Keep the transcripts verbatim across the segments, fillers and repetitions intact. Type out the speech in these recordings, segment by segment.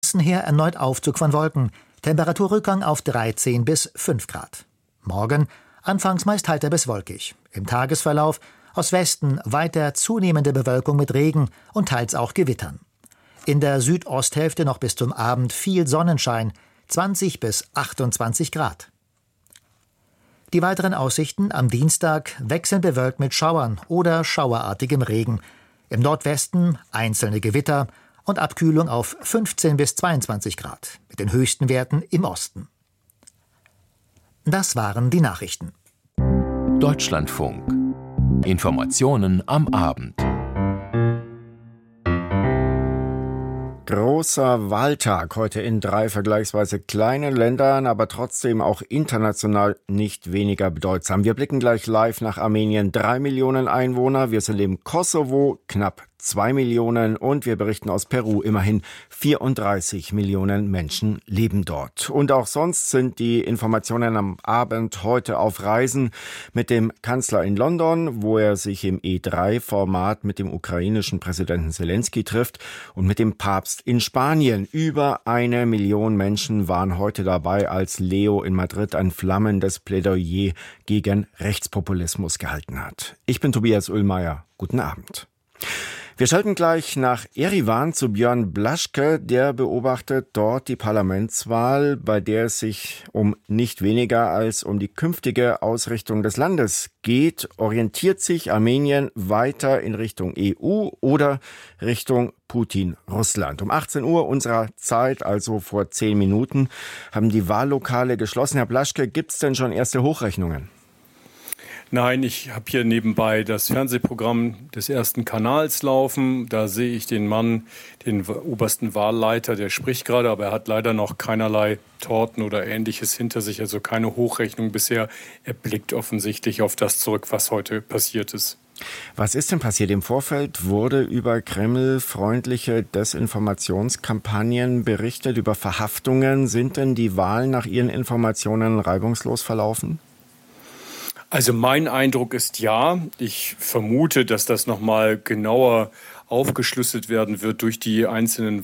Her erneut Aufzug von Wolken. Temperaturrückgang auf dreizehn bis fünf Grad. Morgen anfangs meist heiter bis wolkig. Im Tagesverlauf aus Westen weiter zunehmende Bewölkung mit Regen und teils auch Gewittern. In der Südosthälfte noch bis zum Abend viel Sonnenschein, zwanzig bis achtundzwanzig Grad. Die weiteren Aussichten: am Dienstag wechselnd bewölkt mit Schauern oder schauerartigem Regen. Im Nordwesten einzelne Gewitter und Abkühlung auf fünfzehn bis zweiundzwanzig Grad, mit den höchsten Werten im Osten. Das waren die Nachrichten. Deutschlandfunk. Informationen am Abend. Großer Wahltag heute in drei vergleichsweise kleinen Ländern, aber trotzdem auch international nicht weniger bedeutsam. Wir blicken gleich live nach Armenien. Drei Millionen Einwohner. Wir sind im Kosovo, knapp zwei Millionen, und wir berichten aus Peru. Immerhin vierunddreißig Millionen Menschen leben dort. Und auch sonst sind die Informationen am Abend heute auf Reisen mit dem Kanzler in London, wo er sich im E drei Format mit dem ukrainischen Präsidenten Zelensky trifft, und mit dem Papst in Spanien. Über eine Million Menschen waren heute dabei, als Leo in Madrid ein flammendes Plädoyer gegen Rechtspopulismus gehalten hat. Ich bin Tobias Ullmeier. Guten Abend. Wir schalten gleich nach Erivan zu Björn Blaschke. Der beobachtet dort die Parlamentswahl, bei der es sich um nicht weniger als um die künftige Ausrichtung des Landes geht. Orientiert sich Armenien weiter in Richtung E U oder Richtung Putin, Russland? Um achtzehn Uhr unserer Zeit, also vor zehn Minuten, haben die Wahllokale geschlossen. Herr Blaschke, gibt es denn schon erste Hochrechnungen? Nein, ich habe hier nebenbei das Fernsehprogramm des ersten Kanals laufen. Da sehe ich den Mann, den obersten Wahlleiter, der spricht gerade, aber er hat leider noch keinerlei Torten oder Ähnliches hinter sich, also keine Hochrechnung bisher. Er blickt offensichtlich auf das zurück, was heute passiert ist. Was ist denn passiert? Im Vorfeld wurde über Kreml-freundliche Desinformationskampagnen berichtet, über Verhaftungen. Sind denn die Wahlen nach Ihren Informationen reibungslos verlaufen? Also mein Eindruck ist ja. Ich vermute, dass das nochmal genauer aufgeschlüsselt werden wird durch die einzelnen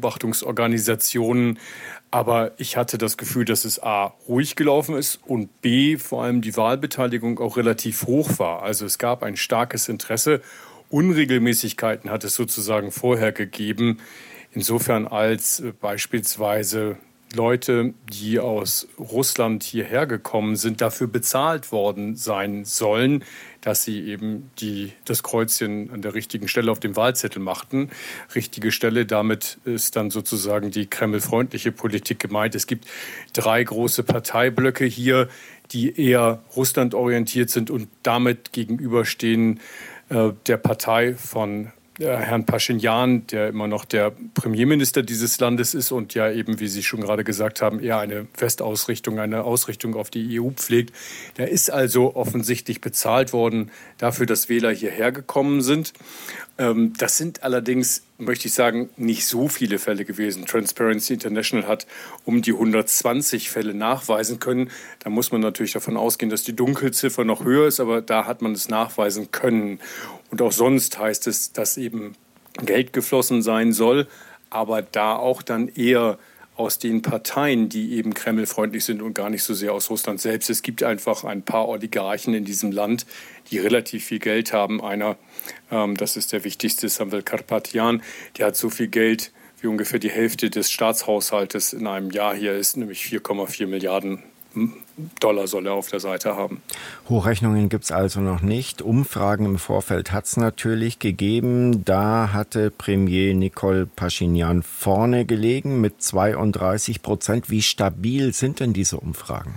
Wahlbeobachtungsorganisationen. Aber ich hatte das Gefühl, dass es A, ruhig gelaufen ist und B, vor allem die Wahlbeteiligung auch relativ hoch war. Also es gab ein starkes Interesse. Unregelmäßigkeiten hat es sozusagen vorher gegeben. Insofern als beispielsweise Leute, die aus Russland hierher gekommen sind, dafür bezahlt worden sein sollen, dass sie eben die, das Kreuzchen an der richtigen Stelle auf dem Wahlzettel machten. Richtige Stelle, damit ist dann sozusagen die kremlfreundliche Politik gemeint. Es gibt drei große Parteiblöcke hier, die eher russlandorientiert sind und damit gegenüberstehen äh, der Partei von Herrn Paschinjan, der immer noch der Premierminister dieses Landes ist und ja eben, wie Sie schon gerade gesagt haben, eher eine Festausrichtung, eine Ausrichtung auf die E U pflegt. Der ist also offensichtlich bezahlt worden dafür, dass Wähler hierher gekommen sind. Das sind allerdings, möchte ich sagen, nicht so viele Fälle gewesen. Transparency International hat um die hundertzwanzig Fälle nachweisen können. Da muss man natürlich davon ausgehen, dass die Dunkelziffer noch höher ist, aber da hat man es nachweisen können. Und auch sonst heißt es, dass eben Geld geflossen sein soll, aber da auch dann eher aus den Parteien, die eben kremlfreundlich sind und gar nicht so sehr aus Russland selbst. Es gibt einfach ein paar Oligarchen in diesem Land, die relativ viel Geld haben. Einer, ähm, das ist der wichtigste, Samvel Karpatyan, der hat so viel Geld, wie ungefähr die Hälfte des Staatshaushaltes in einem Jahr hier ist, nämlich vier Komma vier Milliarden Dollar soll er auf der Seite haben. Hochrechnungen gibt es also noch nicht. Umfragen im Vorfeld hat es natürlich gegeben. Da hatte Premier Nikol Paschinjan vorne gelegen mit zweiunddreißig Prozent. Wie stabil sind denn diese Umfragen?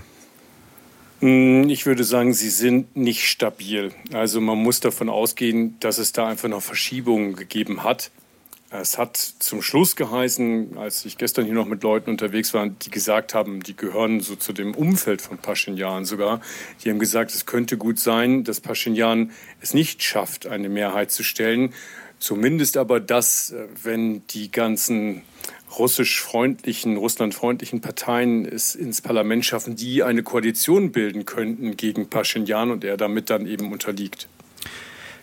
Ich würde sagen, sie sind nicht stabil. Also man muss davon ausgehen, dass es da einfach noch Verschiebungen gegeben hat. Es hat zum Schluss geheißen, als ich gestern hier noch mit Leuten unterwegs war, die gesagt haben, die gehören so zu dem Umfeld von Paschinjan sogar, die haben gesagt, es könnte gut sein, dass Paschinjan es nicht schafft, eine Mehrheit zu stellen. Zumindest aber, dass, wenn die ganzen russisch-freundlichen, russlandfreundlichen Parteien es ins Parlament schaffen, die eine Koalition bilden könnten gegen Paschinjan und er damit dann eben unterliegt.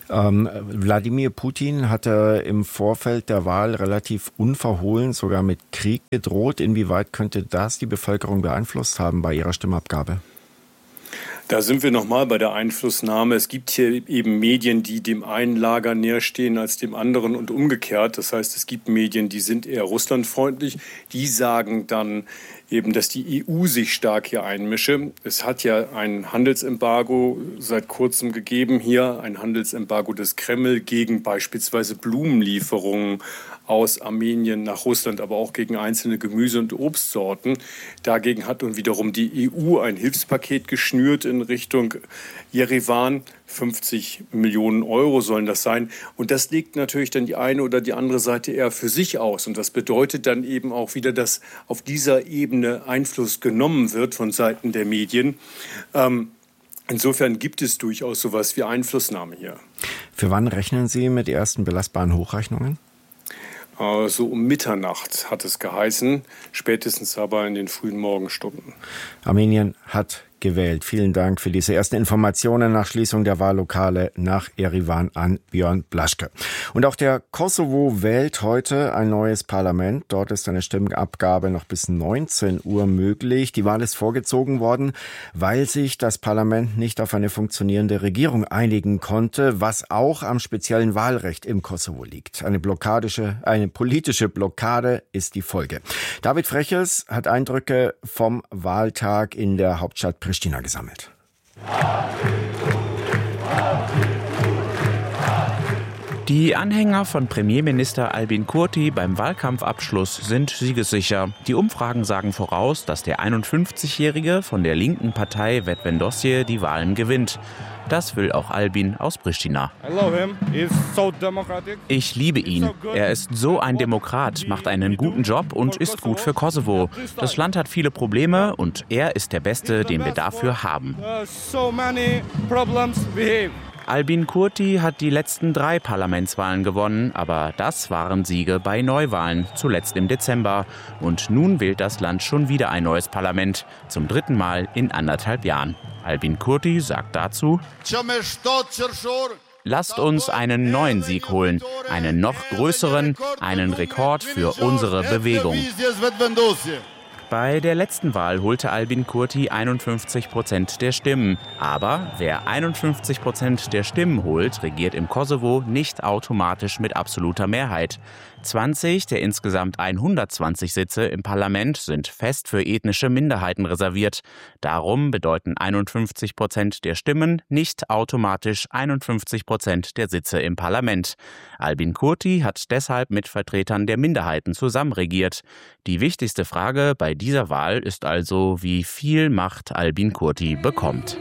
Ähm, Wladimir Putin hatte im Vorfeld der Wahl relativ unverhohlen sogar mit Krieg gedroht. Inwieweit könnte das die Bevölkerung beeinflusst haben bei ihrer Stimmabgabe? Da sind wir nochmal bei der Einflussnahme. Es gibt hier eben Medien, die dem einen Lager näher stehen als dem anderen und umgekehrt. Das heißt, es gibt Medien, die sind eher russlandfreundlich. Die sagen dann eben, dass die E U sich stark hier einmische. Es hat ja ein Handelsembargo seit kurzem gegeben hier, ein Handelsembargo des Kreml gegen beispielsweise Blumenlieferungen aus Armenien nach Russland, aber auch gegen einzelne Gemüse- und Obstsorten. Dagegen hat nun wiederum die E U ein Hilfspaket geschnürt in Richtung Jerewan. fünfzig Millionen Euro sollen das sein. Und das legt natürlich dann die eine oder die andere Seite eher für sich aus. Und das bedeutet dann eben auch wieder, dass auf dieser Ebene Einfluss genommen wird von Seiten der Medien. Ähm, insofern gibt es durchaus sowas wie Einflussnahme hier. Für wann rechnen Sie mit ersten belastbaren Hochrechnungen? So um Mitternacht hat es geheißen, spätestens aber in den frühen Morgenstunden. Armenien hat gewählt. Vielen Dank für diese ersten Informationen nach Schließung der Wahllokale nach Erivan an Björn Blaschke. Und auch der Kosovo wählt heute ein neues Parlament. Dort ist eine Stimmabgabe noch bis neunzehn Uhr möglich. Die Wahl ist vorgezogen worden, weil sich das Parlament nicht auf eine funktionierende Regierung einigen konnte, was auch am speziellen Wahlrecht im Kosovo liegt. Eine blockadische, eine politische Blockade ist die Folge. David Freches hat Eindrücke vom Wahltag in der Hauptstadt Pristina gesammelt. Die Anhänger von Premierminister Albin Kurti beim Wahlkampfabschluss sind siegessicher. Die Umfragen sagen voraus, dass der einundfünfzigjährige von der linken Partei Vetëvendosje die Wahlen gewinnt. Das will auch Albin aus Pristina. Ich liebe ihn. Er ist so ein Demokrat, macht einen guten Job und ist gut für Kosovo. Das Land hat viele Probleme und er ist der Beste, den wir dafür haben. Albin Kurti hat die letzten drei Parlamentswahlen gewonnen, aber das waren Siege bei Neuwahlen, zuletzt im Dezember. Und nun wählt das Land schon wieder ein neues Parlament, zum dritten Mal in anderthalb Jahren. Albin Kurti sagt dazu: Lasst uns einen neuen Sieg holen, einen noch größeren, einen Rekord für unsere Bewegung. Bei der letzten Wahl holte Albin Kurti einundfünfzig Prozent der Stimmen. Aber wer einundfünfzig Prozent der Stimmen holt, regiert im Kosovo nicht automatisch mit absoluter Mehrheit. zwanzig der insgesamt hundertzwanzig Sitze im Parlament sind fest für ethnische Minderheiten reserviert. Darum bedeuten einundfünfzig Prozent der Stimmen nicht automatisch einundfünfzig Prozent der Sitze im Parlament. Albin Kurti hat deshalb mit Vertretern der Minderheiten zusammenregiert. Die wichtigste Frage bei dieser Wahl ist also, wie viel Macht Albin Kurti bekommt.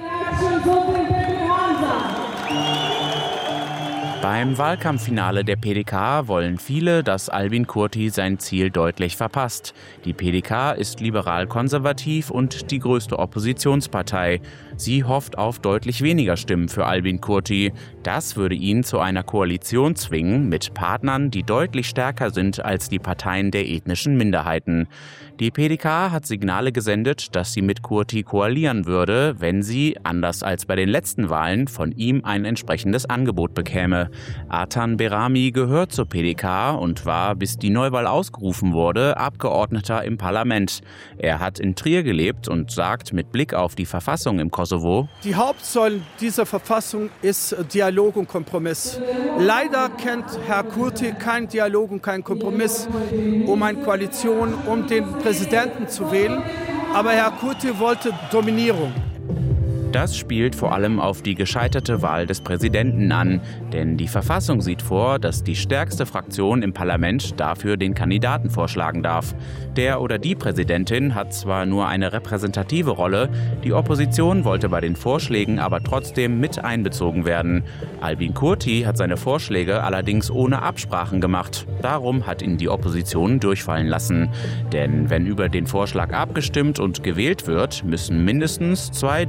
Beim Wahlkampffinale der P D K wollen viele, dass Albin Kurti sein Ziel deutlich verpasst. Die P D K ist liberal-konservativ und die größte Oppositionspartei. Sie hofft auf deutlich weniger Stimmen für Albin Kurti. Das würde ihn zu einer Koalition zwingen mit Partnern, die deutlich stärker sind als die Parteien der ethnischen Minderheiten. Die P D K hat Signale gesendet, dass sie mit Kurti koalieren würde, wenn sie, anders als bei den letzten Wahlen, von ihm ein entsprechendes Angebot bekäme. Artan Berami gehört zur P D K und war, bis die Neuwahl ausgerufen wurde, Abgeordneter im Parlament. Er hat in Trier gelebt und sagt mit Blick auf die Verfassung im Kosovo: Die Hauptsäule dieser Verfassung ist Dialog und Kompromiss. Leider kennt Herr Kurti keinen Dialog und keinen Kompromiss um eine Koalition, um den Präsidenten zu wählen. Aber Herr Kurti wollte Dominierung. Das spielt vor allem auf die gescheiterte Wahl des Präsidenten an. Denn die Verfassung sieht vor, dass die stärkste Fraktion im Parlament dafür den Kandidaten vorschlagen darf. Der oder die Präsidentin hat zwar nur eine repräsentative Rolle, die Opposition wollte bei den Vorschlägen aber trotzdem mit einbezogen werden. Albin Kurti hat seine Vorschläge allerdings ohne Absprachen gemacht. Darum hat ihn die Opposition durchfallen lassen. Denn wenn über den Vorschlag abgestimmt und gewählt wird, müssen mindestens zwei Drittel aller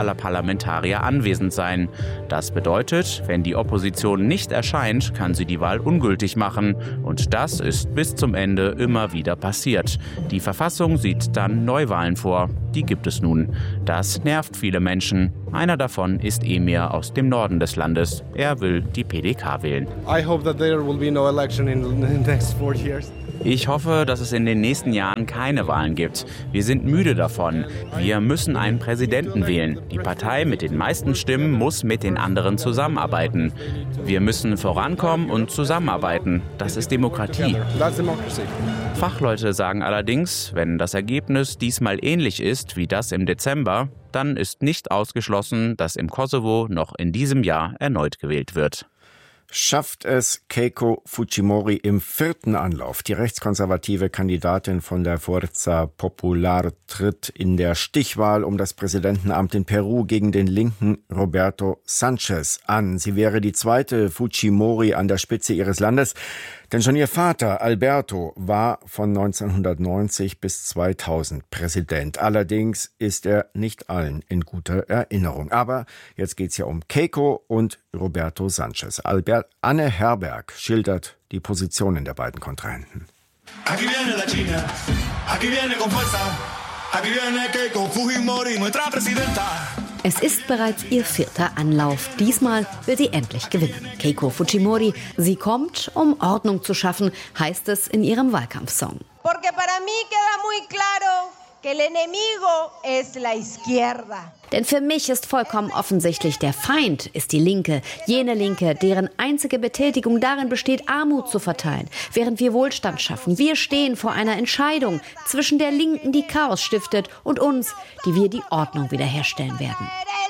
aller Parlamentarier anwesend sein. Das bedeutet, wenn die Opposition nicht erscheint, kann sie die Wahl ungültig machen. Und das ist bis zum Ende immer wieder passiert. Die Verfassung sieht dann Neuwahlen vor. Die gibt es nun. Das nervt viele Menschen. Einer davon ist Emir aus dem Norden des Landes. Er will die P D K wählen. I hope that there will be no election in the next four years. Ich hoffe, dass es in den nächsten Jahren keine Wahlen gibt. Wir sind müde davon. Wir müssen einen Präsidenten wählen. Die Partei mit den meisten Stimmen muss mit den anderen zusammenarbeiten. Wir müssen vorankommen und zusammenarbeiten. Das ist Demokratie. Fachleute sagen allerdings, wenn das Ergebnis diesmal ähnlich ist wie das im Dezember, dann ist nicht ausgeschlossen, dass im Kosovo noch in diesem Jahr erneut gewählt wird. Schafft es Keiko Fujimori im vierten Anlauf? Die rechtskonservative Kandidatin von der Fuerza Popular tritt in der Stichwahl um das Präsidentenamt in Peru gegen den linken Roberto Sanchez an. Sie wäre die zweite Fujimori an der Spitze ihres Landes. Denn schon ihr Vater Alberto war von neunzehnhundertneunzig bis zweitausend Präsident. Allerdings ist er nicht allen in guter Erinnerung. Aber jetzt geht's ja um Keiko und Roberto Sanchez. Albert, Anne Herberg schildert die Positionen der beiden Kontrahenten. Aquí viene la China, aquí viene con fuerza, aquí viene Keiko Fujimori, nuestra presidenta. Es ist bereits ihr vierter Anlauf. Diesmal will sie endlich gewinnen. Keiko Fujimori, sie kommt, um Ordnung zu schaffen, heißt es in ihrem Wahlkampfsong. Porque para mí queda muy claro que el enemigo es la izquierda. Denn für mich ist vollkommen offensichtlich, der Feind ist die Linke, jene Linke, deren einzige Betätigung darin besteht, Armut zu verteilen, während wir Wohlstand schaffen. Wir stehen vor einer Entscheidung zwischen der Linken, die Chaos stiftet, und uns, die wir die Ordnung wiederherstellen werden.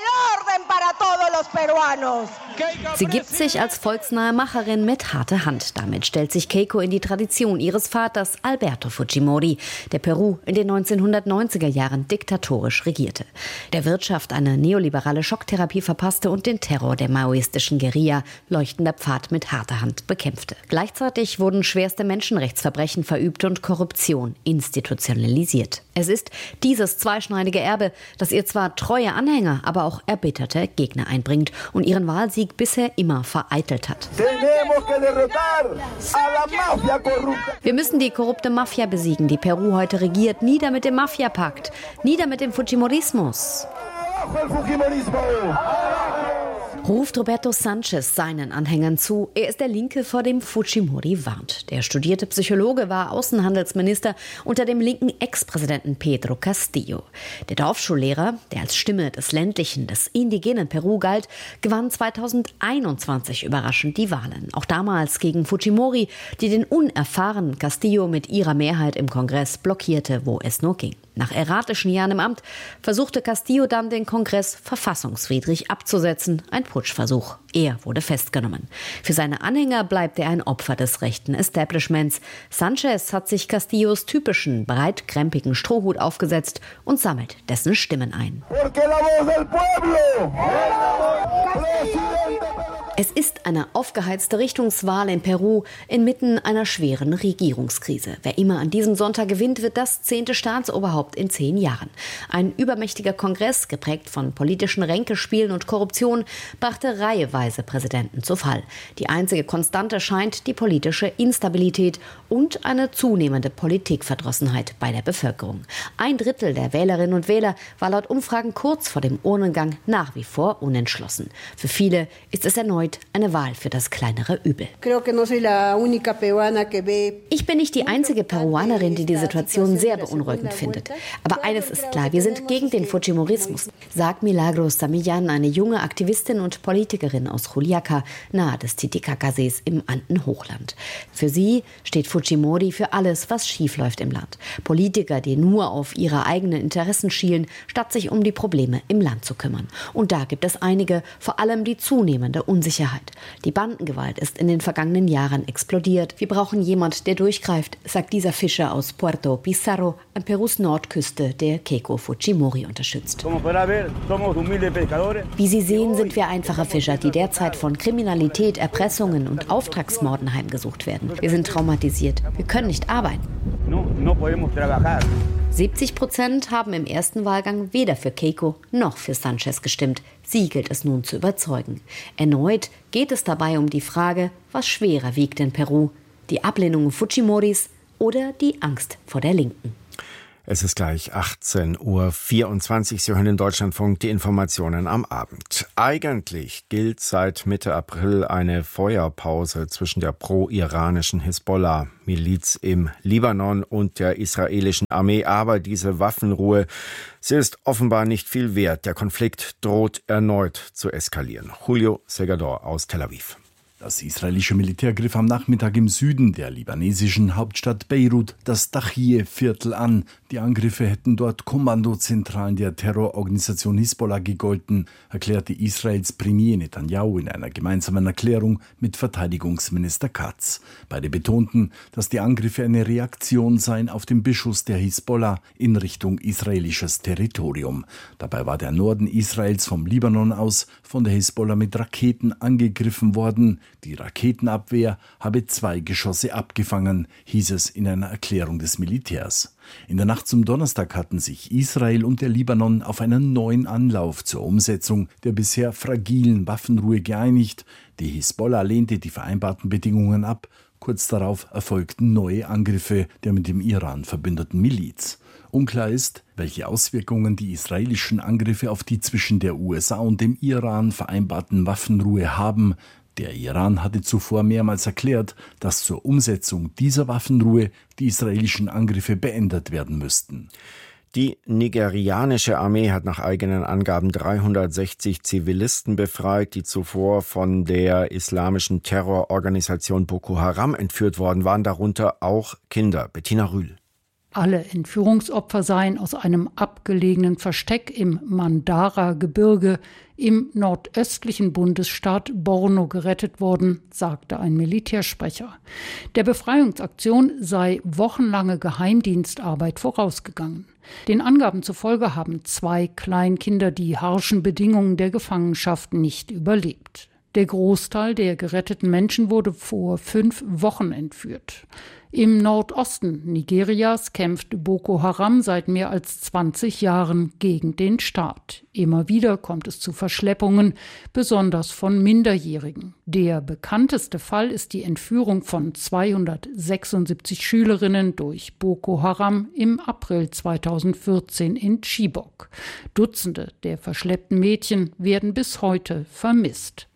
Sie gibt sich als volksnahe Macherin mit harter Hand. Damit stellt sich Keiko in die Tradition ihres Vaters Alberto Fujimori, der Peru in den neunzehnhundertneunziger Jahren diktatorisch regierte. Der Wirtschaft eine neoliberale Schocktherapie verpasste und den Terror der maoistischen Guerilla, leuchtender Pfad mit harter Hand, bekämpfte. Gleichzeitig wurden schwerste Menschenrechtsverbrechen verübt und Korruption institutionalisiert. Es ist dieses zweischneidige Erbe, das ihr zwar treue Anhänger, aber auch erbitterte Gegner einbringt und ihren Wahlsieg bisher immer vereitelt hat. Wir müssen die korrupte Mafia besiegen, die Peru heute regiert. Nieder mit dem Mafia-Pakt, nieder mit dem Fujimorismus. Ruft Roberto Sanchez seinen Anhängern zu. Er ist der Linke, vor dem Fujimori warnt. Der studierte Psychologe war Außenhandelsminister unter dem linken Ex-Präsidenten Pedro Castillo. Der Dorfschullehrer, der als Stimme des ländlichen, des indigenen Peru galt, gewann zweitausendeinundzwanzig überraschend die Wahlen. Auch damals gegen Fujimori, die den unerfahrenen Castillo mit ihrer Mehrheit im Kongress blockierte, wo es nur ging. Nach erratischen Jahren im Amt versuchte Castillo dann, den Kongress verfassungswidrig abzusetzen. Ein Putschversuch. Er wurde festgenommen. Für seine Anhänger bleibt er ein Opfer des rechten Establishments. Sanchez hat sich Castillos typischen, breitkrempigen Strohhut aufgesetzt und sammelt dessen Stimmen ein. Es ist eine aufgeheizte Richtungswahl in Peru inmitten einer schweren Regierungskrise. Wer immer an diesem Sonntag gewinnt, wird das zehnte Staatsoberhaupt in zehn Jahren. Ein übermächtiger Kongress, geprägt von politischen Ränkespielen und Korruption, brachte reiheweise Präsidenten zu Fall. Die einzige Konstante scheint die politische Instabilität und eine zunehmende Politikverdrossenheit bei der Bevölkerung. Ein Drittel der Wählerinnen und Wähler war laut Umfragen kurz vor dem Urnengang nach wie vor unentschlossen. Für viele ist es erneut eine Wahl für das kleinere Übel. Ich bin nicht die einzige Peruanerin, die die Situation sehr beunruhigend findet. Aber eines ist klar, wir sind gegen den Fujimorismus, sagt Milagros Samillan, eine junge Aktivistin und Politikerin aus Juliaca, nahe des Titicacasees im Andenhochland. Für sie steht Fujimori für alles, was schiefläuft im Land. Politiker, die nur auf ihre eigenen Interessen schielen, statt sich um die Probleme im Land zu kümmern. Und da gibt es einige, vor allem die zunehmende Unsicherheit. Die Bandengewalt ist in den vergangenen Jahren explodiert. Wir brauchen jemand, der durchgreift, sagt dieser Fischer aus Puerto Pizarro, an Perus Nordküste, der Keiko Fujimori unterstützt. Wie Sie sehen, sind wir einfache Fischer, die derzeit derzeit von Kriminalität, Erpressungen und Auftragsmorden heimgesucht werden. Wir sind traumatisiert. Wir können nicht arbeiten. siebzig Prozent haben im ersten Wahlgang weder für Keiko noch für Sanchez gestimmt. Sie gilt es nun zu überzeugen. Erneut geht es dabei um die Frage, was schwerer wiegt in Peru: die Ablehnung Fujimoris oder die Angst vor der Linken. Es ist gleich achtzehn Uhr vierundzwanzig. Sie hören in Deutschlandfunk die Informationen am Abend. Eigentlich gilt seit Mitte April eine Feuerpause zwischen der pro-iranischen Hisbollah-Miliz im Libanon und der israelischen Armee. Aber diese Waffenruhe, sie ist offenbar nicht viel wert. Der Konflikt droht erneut zu eskalieren. Julio Segador aus Tel Aviv. Das israelische Militär griff am Nachmittag im Süden der libanesischen Hauptstadt Beirut das Dachie-Viertel an. Die Angriffe hätten dort Kommandozentralen der Terrororganisation Hisbollah gegolten, erklärte Israels Premier Netanyahu in einer gemeinsamen Erklärung mit Verteidigungsminister Katz. Beide betonten, dass die Angriffe eine Reaktion seien auf den Beschuss der Hisbollah in Richtung israelisches Territorium. Dabei war der Norden Israels vom Libanon aus von der Hisbollah mit Raketen angegriffen worden. Die Raketenabwehr habe zwei Geschosse abgefangen, hieß es in einer Erklärung des Militärs. In der Nacht zum Donnerstag hatten sich Israel und der Libanon auf einen neuen Anlauf zur Umsetzung der bisher fragilen Waffenruhe geeinigt. Die Hisbollah lehnte die vereinbarten Bedingungen ab. Kurz darauf erfolgten neue Angriffe der mit dem Iran verbündeten Miliz. Unklar ist, welche Auswirkungen die israelischen Angriffe auf die zwischen der U S A und dem Iran vereinbarten Waffenruhe haben. Der Iran hatte zuvor mehrmals erklärt, dass zur Umsetzung dieser Waffenruhe die israelischen Angriffe beendet werden müssten. Die nigerianische Armee hat nach eigenen Angaben dreihundertsechzig Zivilisten befreit, die zuvor von der islamischen Terrororganisation Boko Haram entführt worden waren, darunter auch Kinder. Bettina Rühl. Alle Entführungsopfer seien aus einem abgelegenen Versteck im Mandara-Gebirge im nordöstlichen Bundesstaat Borno gerettet worden, sagte ein Militärsprecher. Der Befreiungsaktion sei wochenlange Geheimdienstarbeit vorausgegangen. Den Angaben zufolge haben zwei Kleinkinder die harschen Bedingungen der Gefangenschaft nicht überlebt. Der Großteil der geretteten Menschen wurde vor fünf Wochen entführt. Im Nordosten Nigerias kämpft Boko Haram seit mehr als zwanzig Jahren gegen den Staat. Immer wieder kommt es zu Verschleppungen, besonders von Minderjährigen. Der bekannteste Fall ist die Entführung von zweihundertsechsundsiebzig Schülerinnen durch Boko Haram im April zweitausendvierzehn in Chibok. Dutzende der verschleppten Mädchen werden bis heute vermisst.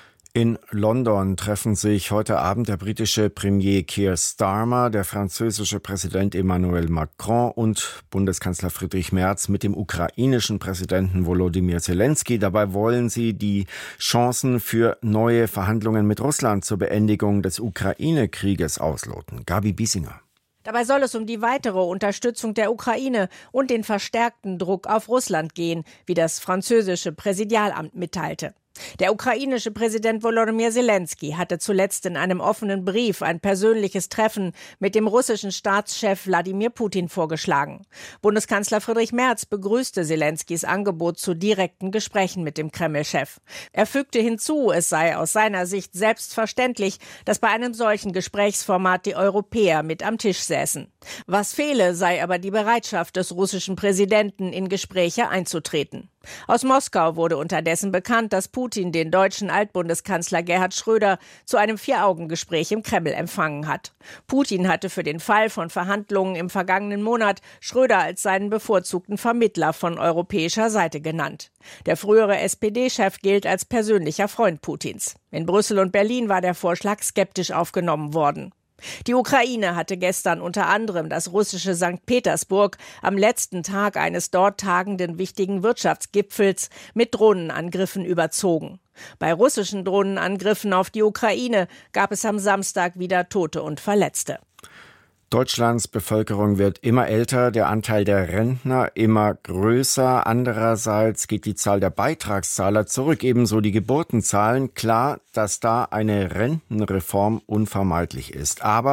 In London treffen sich heute Abend der britische Premier Keir Starmer, der französische Präsident Emmanuel Macron und Bundeskanzler Friedrich Merz mit dem ukrainischen Präsidenten Volodymyr Zelensky. Dabei wollen sie die Chancen für neue Verhandlungen mit Russland zur Beendigung des Ukraine-Krieges ausloten. Gabi Biesinger. Dabei soll es um die weitere Unterstützung der Ukraine und den verstärkten Druck auf Russland gehen, wie das französische Präsidialamt mitteilte. Der ukrainische Präsident Volodymyr Zelensky hatte zuletzt in einem offenen Brief ein persönliches Treffen mit dem russischen Staatschef Wladimir Putin vorgeschlagen. Bundeskanzler Friedrich Merz begrüßte Zelenskys Angebot zu direkten Gesprächen mit dem Kreml-Chef. Er fügte hinzu, es sei aus seiner Sicht selbstverständlich, dass bei einem solchen Gesprächsformat die Europäer mit am Tisch säßen. Was fehle, sei aber die Bereitschaft des russischen Präsidenten, in Gespräche einzutreten. Aus Moskau wurde unterdessen bekannt, dass Putin den deutschen Altbundeskanzler Gerhard Schröder zu einem Vier-Augen-Gespräch im Kreml empfangen hat. Putin hatte für den Fall von Verhandlungen im vergangenen Monat Schröder als seinen bevorzugten Vermittler von europäischer Seite genannt. Der frühere S P D-Chef gilt als persönlicher Freund Putins. In Brüssel und Berlin war der Vorschlag skeptisch aufgenommen worden. Die Ukraine hatte gestern unter anderem das russische Sankt Petersburg am letzten Tag eines dort tagenden wichtigen Wirtschaftsgipfels mit Drohnenangriffen überzogen. Bei russischen Drohnenangriffen auf die Ukraine gab es am Samstag wieder Tote und Verletzte. Deutschlands Bevölkerung wird immer älter, der Anteil der Rentner immer größer. Andererseits geht die Zahl der Beitragszahler zurück, ebenso die Geburtenzahlen. Klar, dass da eine Rentenreform unvermeidlich ist. Aber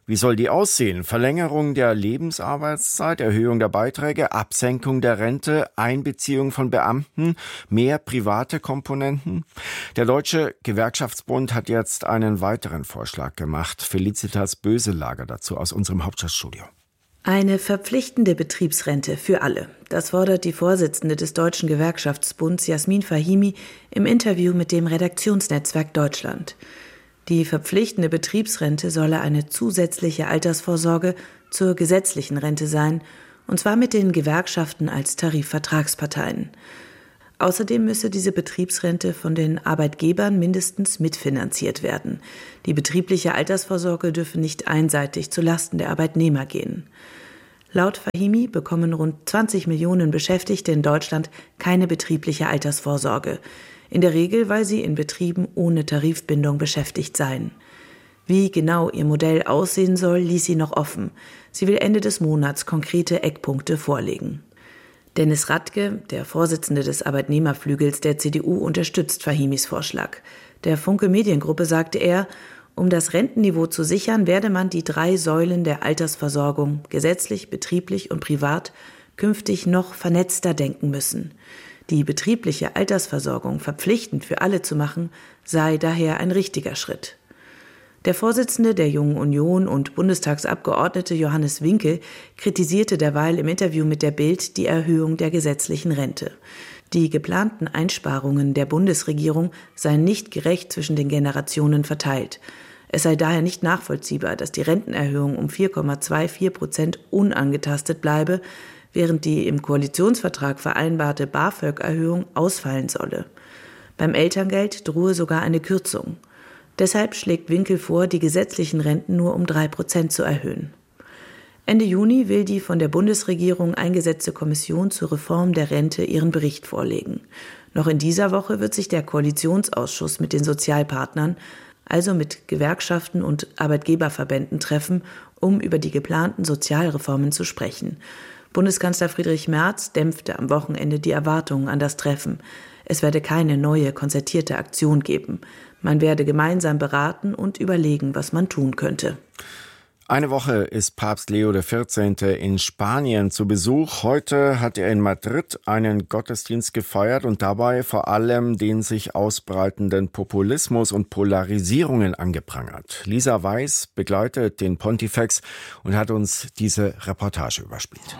Wie soll die aussehen? Verlängerung der Lebensarbeitszeit, Erhöhung der Beiträge, Absenkung der Rente, Einbeziehung von Beamten, mehr private Komponenten? Der Deutsche Gewerkschaftsbund hat jetzt einen weiteren Vorschlag gemacht. Felicitas Böselager dazu aus unserem Hauptstadtstudio. Eine verpflichtende Betriebsrente für alle. Das fordert die Vorsitzende des Deutschen Gewerkschaftsbunds Jasmin Fahimi im Interview mit dem Redaktionsnetzwerk Deutschland. Die verpflichtende Betriebsrente solle eine zusätzliche Altersvorsorge zur gesetzlichen Rente sein, und zwar mit den Gewerkschaften als Tarifvertragsparteien. Außerdem müsse diese Betriebsrente von den Arbeitgebern mindestens mitfinanziert werden. Die betriebliche Altersvorsorge dürfe nicht einseitig zulasten der Arbeitnehmer gehen. Laut Fahimi bekommen rund zwanzig Millionen Beschäftigte in Deutschland keine betriebliche Altersvorsorge. In der Regel, weil sie in Betrieben ohne Tarifbindung beschäftigt seien. Wie genau ihr Modell aussehen soll, ließ sie noch offen. Sie will Ende des Monats konkrete Eckpunkte vorlegen. Dennis Radke, der Vorsitzende des Arbeitnehmerflügels der C D U, unterstützt Fahimis Vorschlag. Der Funke Mediengruppe sagte er, um das Rentenniveau zu sichern, werde man die drei Säulen der Altersversorgung, gesetzlich, betrieblich und privat, künftig noch vernetzter denken müssen. Die betriebliche Altersversorgung verpflichtend für alle zu machen, sei daher ein richtiger Schritt. Der Vorsitzende der Jungen Union und Bundestagsabgeordnete Johannes Winkel kritisierte derweil im Interview mit der Bild die Erhöhung der gesetzlichen Rente. Die geplanten Einsparungen der Bundesregierung seien nicht gerecht zwischen den Generationen verteilt. Es sei daher nicht nachvollziehbar, dass die Rentenerhöhung um vier Komma vierundzwanzig Prozent unangetastet bleibe, während die im Koalitionsvertrag vereinbarte BAföG-Erhöhung ausfallen solle. Beim Elterngeld drohe sogar eine Kürzung. Deshalb schlägt Winkel vor, die gesetzlichen Renten nur um drei Prozent zu erhöhen. Ende Juni will die von der Bundesregierung eingesetzte Kommission zur Reform der Rente ihren Bericht vorlegen. Noch in dieser Woche wird sich der Koalitionsausschuss mit den Sozialpartnern, also mit Gewerkschaften und Arbeitgeberverbänden, treffen, um über die geplanten Sozialreformen zu sprechen. Bundeskanzler Friedrich Merz dämpfte am Wochenende die Erwartungen an das Treffen. Es werde keine neue, konzertierte Aktion geben. Man werde gemeinsam beraten und überlegen, was man tun könnte. Eine Woche ist Papst Leo der vierzehnte in Spanien zu Besuch. Heute hat er in Madrid einen Gottesdienst gefeiert und dabei vor allem den sich ausbreitenden Populismus und Polarisierungen angeprangert. Lisa Weiß begleitet den Pontifex und hat uns diese Reportage überspielt.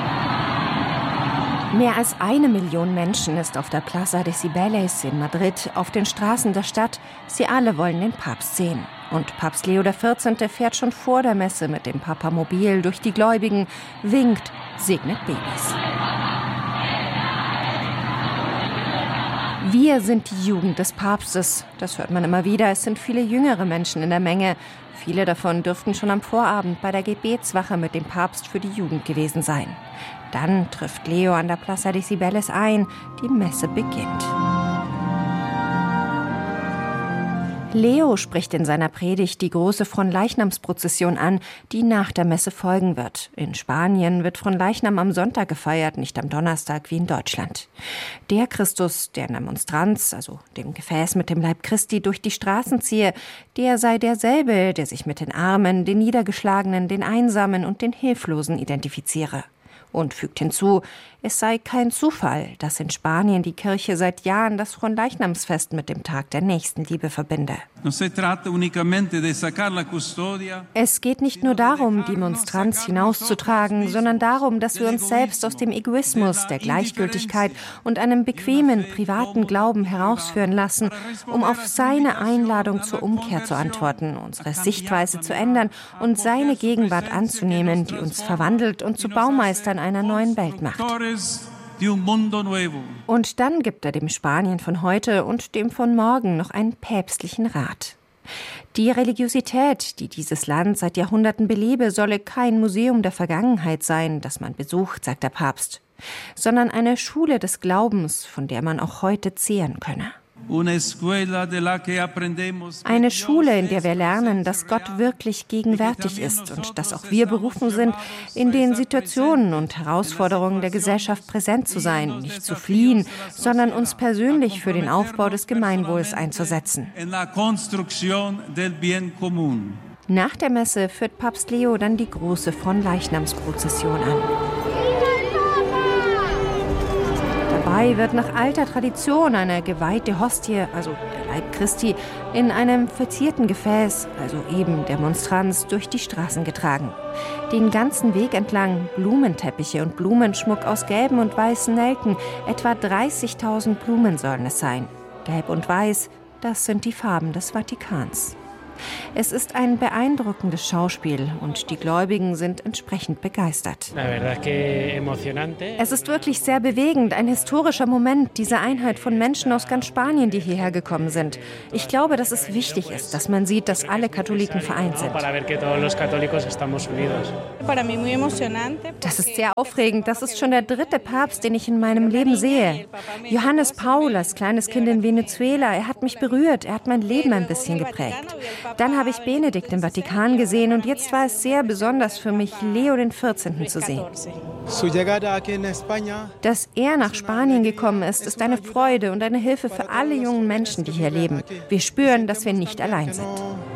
Mehr als eine Million Menschen ist auf der Plaza de Cibeles in Madrid, auf den Straßen der Stadt. Sie alle wollen den Papst sehen. Und Papst Leo der vierzehnte fährt schon vor der Messe mit dem Papamobil durch die Gläubigen, winkt, segnet Babys. Wir sind die Jugend des Papstes. Das hört man immer wieder. Es sind viele jüngere Menschen in der Menge. Viele davon dürften schon am Vorabend bei der Gebetswache mit dem Papst für die Jugend gewesen sein. Dann trifft Leo an der Plaza de Cibeles ein. Die Messe beginnt. Leo spricht in seiner Predigt die große Fronleichnamsprozession an, die nach der Messe folgen wird. In Spanien wird Fronleichnam am Sonntag gefeiert, nicht am Donnerstag wie in Deutschland. Der Christus, der in der Monstranz, also dem Gefäß mit dem Leib Christi, durch die Straßen ziehe, der sei derselbe, der sich mit den Armen, den Niedergeschlagenen, den Einsamen und den Hilflosen identifiziere. Und fügt hinzu, es sei kein Zufall, dass in Spanien die Kirche seit Jahren das Fronleichnamsfest mit dem Tag der Nächstenliebe verbinde. Es geht nicht nur darum, die Monstranz hinauszutragen, sondern darum, dass wir uns selbst aus dem Egoismus, der Gleichgültigkeit und einem bequemen, privaten Glauben herausführen lassen, um auf seine Einladung zur Umkehr zu antworten, unsere Sichtweise zu ändern und seine Gegenwart anzunehmen, die uns verwandelt und zu Baumeistern einer neuen Welt macht. Und dann gibt er dem Spanien von heute und dem von morgen noch einen päpstlichen Rat. Die Religiosität, die dieses Land seit Jahrhunderten belebe, solle kein Museum der Vergangenheit sein, das man besucht, sagt der Papst, sondern eine Schule des Glaubens, von der man auch heute zehren könne. Eine Schule, in der wir lernen, dass Gott wirklich gegenwärtig ist und dass auch wir berufen sind, in den Situationen und Herausforderungen der Gesellschaft präsent zu sein, nicht zu fliehen, sondern uns persönlich für den Aufbau des Gemeinwohls einzusetzen. Nach der Messe führt Papst Leo dann die große Fronleichnamsprozession an. Dabei wird nach alter Tradition eine geweihte Hostie, also der Leib Christi, in einem verzierten Gefäß, also eben der Monstranz, durch die Straßen getragen. Den ganzen Weg entlang Blumenteppiche und Blumenschmuck aus gelben und weißen Nelken. Etwa dreißigtausend Blumen sollen es sein. Gelb und Weiß, das sind die Farben des Vatikans. Es ist ein beeindruckendes Schauspiel und die Gläubigen sind entsprechend begeistert. Es ist wirklich sehr bewegend, ein historischer Moment, diese Einheit von Menschen aus ganz Spanien, die hierher gekommen sind. Ich glaube, dass es wichtig ist, dass man sieht, dass alle Katholiken vereint sind. Das ist sehr aufregend. Das ist schon der dritte Papst, den ich in meinem Leben sehe. Johannes Paul als kleines Kind in Venezuela, er hat mich berührt, er hat mein Leben ein bisschen geprägt. Dann habe ich Benedikt im Vatikan gesehen und jetzt war es sehr besonders für mich, Leo den vierzehnten zu sehen. Dass er nach Spanien gekommen ist, ist eine Freude und eine Hilfe für alle jungen Menschen, die hier leben. Wir spüren, dass wir nicht allein sind.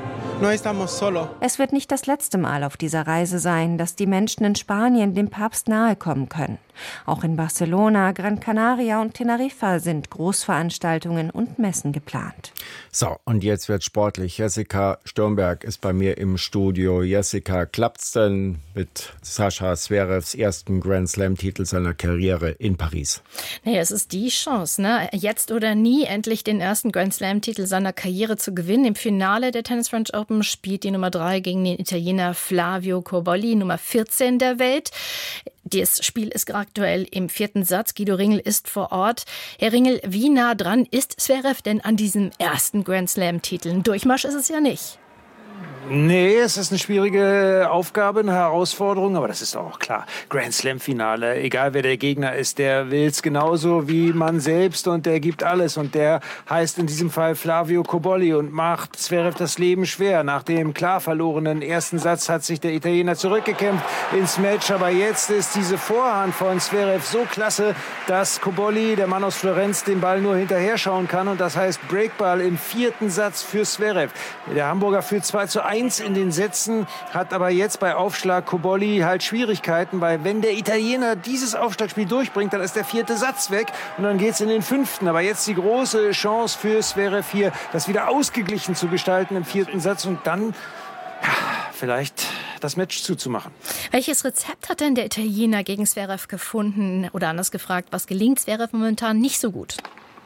Es wird nicht das letzte Mal auf dieser Reise sein, dass die Menschen in Spanien dem Papst nahe kommen können. Auch in Barcelona, Gran Canaria und Teneriffa sind Großveranstaltungen und Messen geplant. So, und jetzt wird sportlich. Jessica Stürmberg ist bei mir im Studio. Jessica, klappt's denn mit Sascha Zverevs ersten Grand-Slam-Titel seiner Karriere in Paris? Naja, es ist die Chance, ne? Jetzt oder nie endlich den ersten Grand-Slam-Titel seiner Karriere zu gewinnen. Im Finale der Tennis French Open spielt die Nummer drei gegen den Italiener Flavio Cobolli, Nummer vierzehn der Welt. Das Spiel ist aktuell im vierten Satz. Guido Ringel ist vor Ort. Herr Ringel, wie nah dran ist Zverev denn an diesem ersten Grand-Slam-Titel? Ein Durchmarsch ist es ja nicht. Nee, es ist eine schwierige Aufgabe, eine Herausforderung, aber das ist auch klar. Grand-Slam-Finale, egal wer der Gegner ist, der will's genauso wie man selbst und der gibt alles. Und der heißt in diesem Fall Flavio Cobolli und macht Zverev das Leben schwer. Nach dem klar verlorenen ersten Satz hat sich der Italiener zurückgekämpft ins Match, aber jetzt ist diese Vorhand von Zverev so klasse, dass Cobolli, der Mann aus Florenz, den Ball nur hinterher schauen kann und das heißt Breakball im vierten Satz für Zverev. Der Hamburger führt zwei zu eins in den Sätzen, hat aber jetzt bei Aufschlag Cobolli halt Schwierigkeiten, weil wenn der Italiener dieses Aufschlagspiel durchbringt, dann ist der vierte Satz weg und dann geht's in den fünften. Aber jetzt die große Chance für Zverev hier, das wieder ausgeglichen zu gestalten im vierten Satz und dann ja, vielleicht das Match zuzumachen. Welches Rezept hat denn der Italiener gegen Zverev gefunden? Oder anders gefragt, was gelingt Zverev momentan nicht so gut?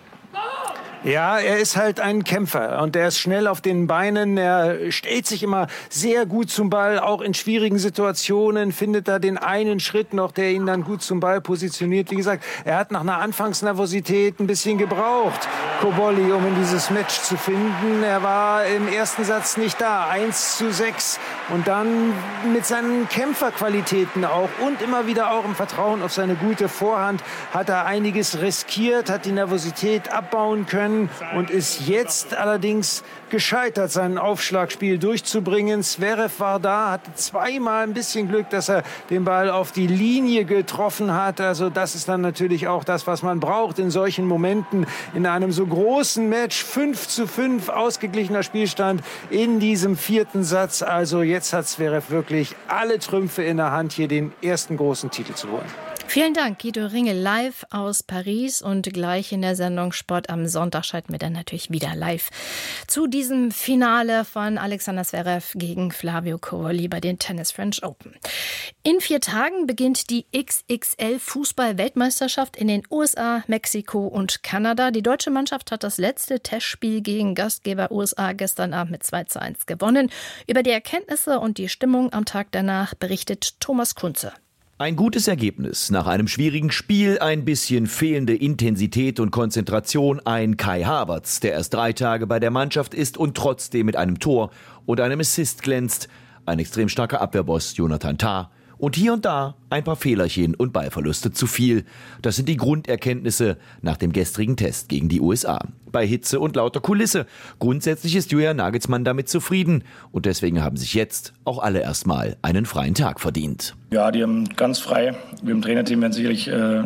Ja, er ist halt ein Kämpfer und er ist schnell auf den Beinen. Er stellt sich immer sehr gut zum Ball, auch in schwierigen Situationen, findet da den einen Schritt noch, der ihn dann gut zum Ball positioniert. Wie gesagt, er hat nach einer Anfangsnervosität ein bisschen gebraucht, Cobolli, um in dieses Match zu finden. Er war im ersten Satz nicht da, eins zu sechs. Und dann mit seinen Kämpferqualitäten auch und immer wieder auch im Vertrauen auf seine gute Vorhand hat er einiges riskiert, hat die Nervosität abbauen können. Und ist jetzt allerdings gescheitert, sein Aufschlagspiel durchzubringen. Zverev war da, hatte zweimal ein bisschen Glück, dass er den Ball auf die Linie getroffen hat. Also das ist dann natürlich auch das, was man braucht in solchen Momenten. In einem so großen Match, fünf zu fünf, ausgeglichener Spielstand in diesem vierten Satz. Also jetzt hat Zverev wirklich alle Trümpfe in der Hand, hier den ersten großen Titel zu holen. Vielen Dank, Guido Ringel, live aus Paris und gleich in der Sendung Sport am Sonntag schalten wir dann natürlich wieder live zu diesem Finale von Alexander Zverev gegen Flavio Cobolli bei den Tennis French Open. In vier Tagen beginnt die X X L-Fußball-Weltmeisterschaft in den U S A, Mexiko und Kanada. Die deutsche Mannschaft hat das letzte Testspiel gegen Gastgeber U S A gestern Abend mit zwei zu eins gewonnen. Über die Erkenntnisse und die Stimmung am Tag danach berichtet Thomas Kunze. Ein gutes Ergebnis nach einem schwierigen Spiel, ein bisschen fehlende Intensität und Konzentration, ein Kai Havertz, der erst drei Tage bei der Mannschaft ist und trotzdem mit einem Tor und einem Assist glänzt, ein extrem starker Abwehrboss Jonathan Tah und hier und da ein paar Fehlerchen und Ballverluste zu viel. Das sind die Grunderkenntnisse nach dem gestrigen Test gegen die U S A. Bei Hitze und lauter Kulisse. Grundsätzlich ist Julian Nagelsmann damit zufrieden und deswegen haben sich jetzt auch alle erstmal einen freien Tag verdient. Ja, die haben ganz frei. Wir im Trainerteam werden sicherlich äh,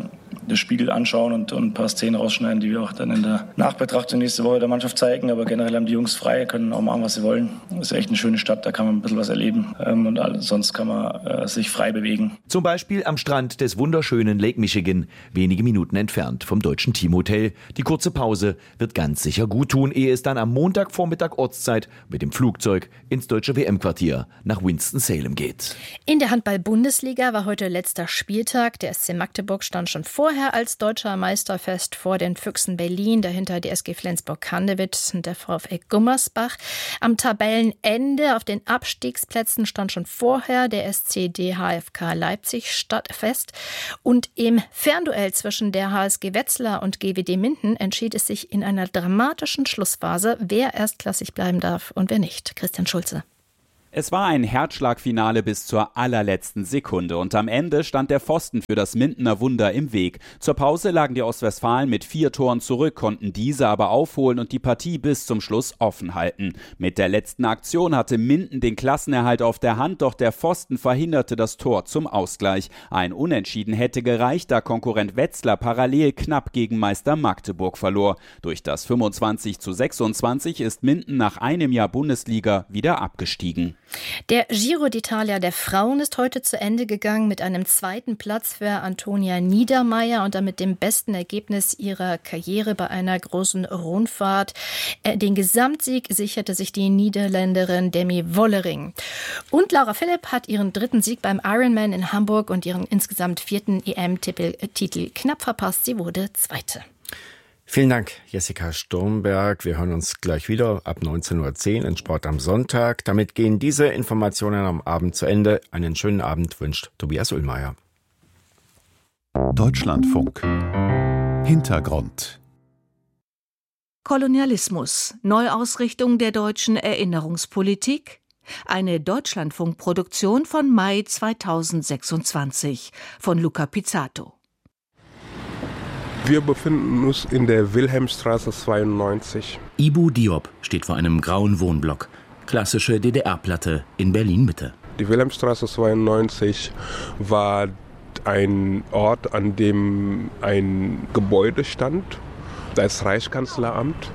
den Spiegel anschauen und, und ein paar Szenen rausschneiden, die wir auch dann in der Nachbetrachtung nächste Woche der Mannschaft zeigen. Aber generell haben die Jungs frei, können auch machen, was sie wollen. Das ist echt eine schöne Stadt, da kann man ein bisschen was erleben ähm, und alles, sonst kann man äh, sich frei bewegen. Zum Beispiel am Strand des wunderschönen Lake Michigan, wenige Minuten entfernt vom deutschen Teamhotel. Die kurze Pause wird ganz sicher gut tun, ehe es dann am Montagvormittag Ortszeit mit dem Flugzeug ins deutsche W M-Quartier nach Winston-Salem geht. In der Handball-Bundesliga war heute letzter Spieltag. Der S C Magdeburg stand schon vorher als deutscher Meister fest vor den Füchsen Berlin, dahinter die S G Flensburg-Handewitt und der VfL Gummersbach. Am Tabellenende auf den Abstiegsplätzen stand schon vorher der S C D H F K Leipzig fest. Und im Fernduell zwischen der H S G Wetzlar und G W D Minden entschied es sich in einer dramatischen Schlussphase, wer erstklassig bleiben darf und wer nicht. Christian Schulze. Es war ein Herzschlagfinale bis zur allerletzten Sekunde und am Ende stand der Pfosten für das Mindener Wunder im Weg. Zur Pause lagen die Ostwestfalen mit vier Toren zurück, konnten diese aber aufholen und die Partie bis zum Schluss offen halten. Mit der letzten Aktion hatte Minden den Klassenerhalt auf der Hand, doch der Pfosten verhinderte das Tor zum Ausgleich. Ein Unentschieden hätte gereicht, da Konkurrent Wetzlar parallel knapp gegen Meister Magdeburg verlor. Durch das fünfundzwanzig zu sechsundzwanzig ist Minden nach einem Jahr Bundesliga wieder abgestiegen. Der Giro d'Italia der Frauen ist heute zu Ende gegangen mit einem zweiten Platz für Antonia Niedermeier und damit dem besten Ergebnis ihrer Karriere bei einer großen Rundfahrt. Den Gesamtsieg sicherte sich die Niederländerin Demi Wollering. Und Laura Philipp hat ihren dritten Sieg beim Ironman in Hamburg und ihren insgesamt vierten E M-Titel knapp verpasst. Sie wurde Zweite. Vielen Dank, Jessica Sturmberg. Wir hören uns gleich wieder ab neunzehn Uhr zehn in Sport am Sonntag. Damit gehen diese Informationen am Abend zu Ende. Einen schönen Abend wünscht Tobias Ullmeier. Deutschlandfunk. Hintergrund. Kolonialismus, Neuausrichtung der deutschen Erinnerungspolitik. Eine Deutschlandfunk-Produktion von Mai zweitausendsechsundzwanzig von Luca Pizzato. Wir befinden uns in der Wilhelmstraße zweiundneunzig. Ibu Diop steht vor einem grauen Wohnblock. Klassische D D R-Platte in Berlin-Mitte. Die Wilhelmstraße zweiundneunzig war ein Ort, an dem ein Gebäude stand, das Reichskanzleramt,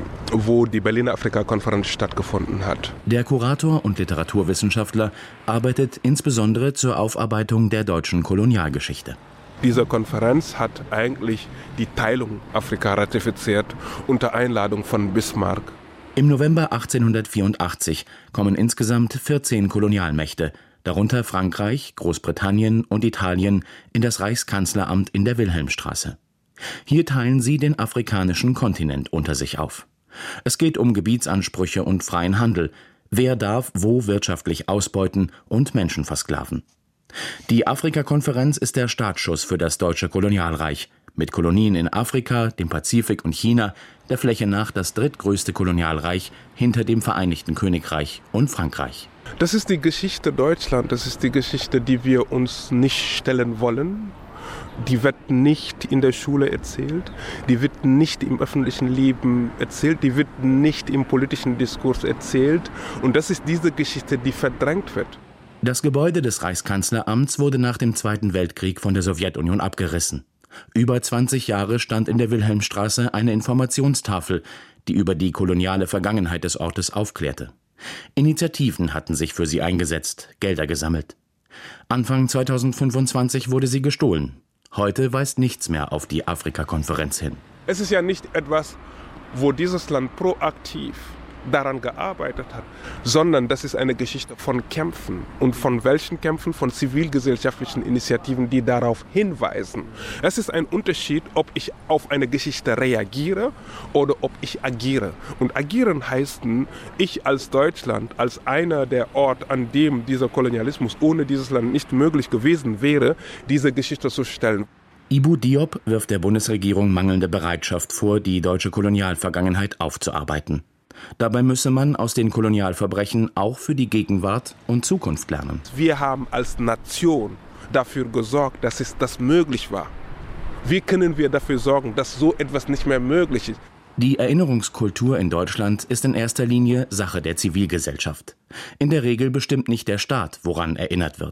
wo die Berliner Afrika-Konferenz stattgefunden hat. Der Kurator und Literaturwissenschaftler arbeitet insbesondere zur Aufarbeitung der deutschen Kolonialgeschichte. Diese Konferenz hat eigentlich die Teilung Afrika ratifiziert unter Einladung von Bismarck. Im November achtzehnhundertvierundachtzig kommen insgesamt vierzehn Kolonialmächte, darunter Frankreich, Großbritannien und Italien, in das Reichskanzleramt in der Wilhelmstraße. Hier teilen sie den afrikanischen Kontinent unter sich auf. Es geht um Gebietsansprüche und freien Handel. Wer darf wo wirtschaftlich ausbeuten und Menschen versklaven? Die Afrika-Konferenz ist der Startschuss für das deutsche Kolonialreich. Mit Kolonien in Afrika, dem Pazifik und China, der Fläche nach das drittgrößte Kolonialreich hinter dem Vereinigten Königreich und Frankreich. Das ist die Geschichte Deutschlands, das ist die Geschichte, die wir uns nicht stellen wollen. Die wird nicht in der Schule erzählt, die wird nicht im öffentlichen Leben erzählt, die wird nicht im politischen Diskurs erzählt. Und das ist diese Geschichte, die verdrängt wird. Das Gebäude des Reichskanzleramts wurde nach dem Zweiten Weltkrieg von der Sowjetunion abgerissen. Über zwanzig Jahre stand in der Wilhelmstraße eine Informationstafel, die über die koloniale Vergangenheit des Ortes aufklärte. Initiativen hatten sich für sie eingesetzt, Gelder gesammelt. Anfang zweitausendfünfundzwanzig wurde sie gestohlen. Heute weist nichts mehr auf die Afrika-Konferenz hin. Es ist ja nicht etwas, wo dieses Land proaktiv daran gearbeitet hat, sondern das ist eine Geschichte von Kämpfen. Und von welchen Kämpfen? Von zivilgesellschaftlichen Initiativen, die darauf hinweisen. Es ist ein Unterschied, ob ich auf eine Geschichte reagiere oder ob ich agiere. Und agieren heißt, ich als Deutschland, als einer der Orte, an dem dieser Kolonialismus ohne dieses Land nicht möglich gewesen wäre, diese Geschichte zu stellen. Ibu Diop wirft der Bundesregierung mangelnde Bereitschaft vor, die deutsche Kolonialvergangenheit aufzuarbeiten. Dabei müsse man aus den Kolonialverbrechen auch für die Gegenwart und Zukunft lernen. Wir haben als Nation dafür gesorgt, dass es das möglich war. Wie können wir dafür sorgen, dass so etwas nicht mehr möglich ist? Die Erinnerungskultur in Deutschland ist in erster Linie Sache der Zivilgesellschaft. In der Regel bestimmt nicht der Staat, woran erinnert wird.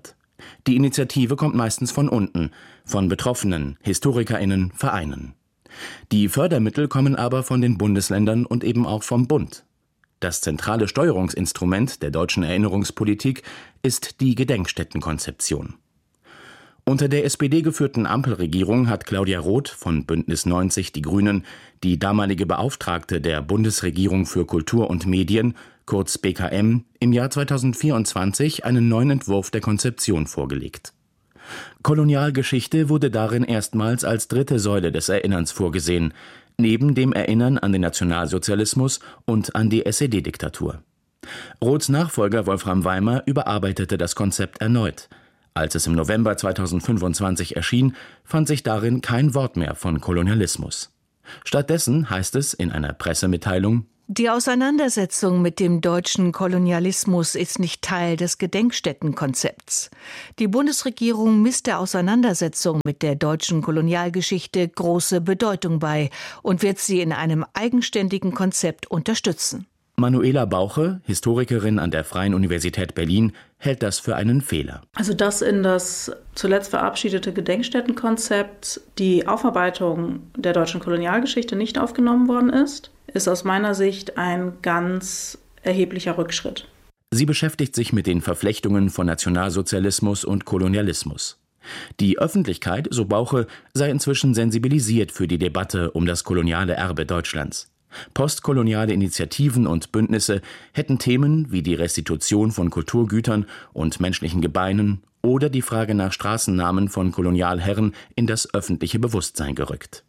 Die Initiative kommt meistens von unten, von Betroffenen, HistorikerInnen, Vereinen. Die Fördermittel kommen aber von den Bundesländern und eben auch vom Bund. Das zentrale Steuerungsinstrument der deutschen Erinnerungspolitik ist die Gedenkstättenkonzeption. Unter der S P D geführten Ampelregierung hat Claudia Roth von Bündnis neunzig Die Grünen, die damalige Beauftragte der Bundesregierung für Kultur und Medien, kurz B K M, im Jahr zweitausendvierundzwanzig einen neuen Entwurf der Konzeption vorgelegt. Kolonialgeschichte wurde darin erstmals als dritte Säule des Erinnerns vorgesehen, neben dem Erinnern an den Nationalsozialismus und an die S E D-Diktatur. Roths Nachfolger Wolfram Weimer überarbeitete das Konzept erneut. Als es im November zweitausendfünfundzwanzig erschien, fand sich darin kein Wort mehr von Kolonialismus. Stattdessen heißt es in einer Pressemitteilung: Die Auseinandersetzung mit dem deutschen Kolonialismus ist nicht Teil des Gedenkstättenkonzepts. Die Bundesregierung misst der Auseinandersetzung mit der deutschen Kolonialgeschichte große Bedeutung bei und wird sie in einem eigenständigen Konzept unterstützen. Manuela Bauche, Historikerin an der Freien Universität Berlin, hält das für einen Fehler. Also dass in das zuletzt verabschiedete Gedenkstättenkonzept die Aufarbeitung der deutschen Kolonialgeschichte nicht aufgenommen worden ist, ist aus meiner Sicht ein ganz erheblicher Rückschritt. Sie beschäftigt sich mit den Verflechtungen von Nationalsozialismus und Kolonialismus. Die Öffentlichkeit, so Bauche, sei inzwischen sensibilisiert für die Debatte um das koloniale Erbe Deutschlands. Postkoloniale Initiativen und Bündnisse hätten Themen wie die Restitution von Kulturgütern und menschlichen Gebeinen oder die Frage nach Straßennamen von Kolonialherren in das öffentliche Bewusstsein gerückt.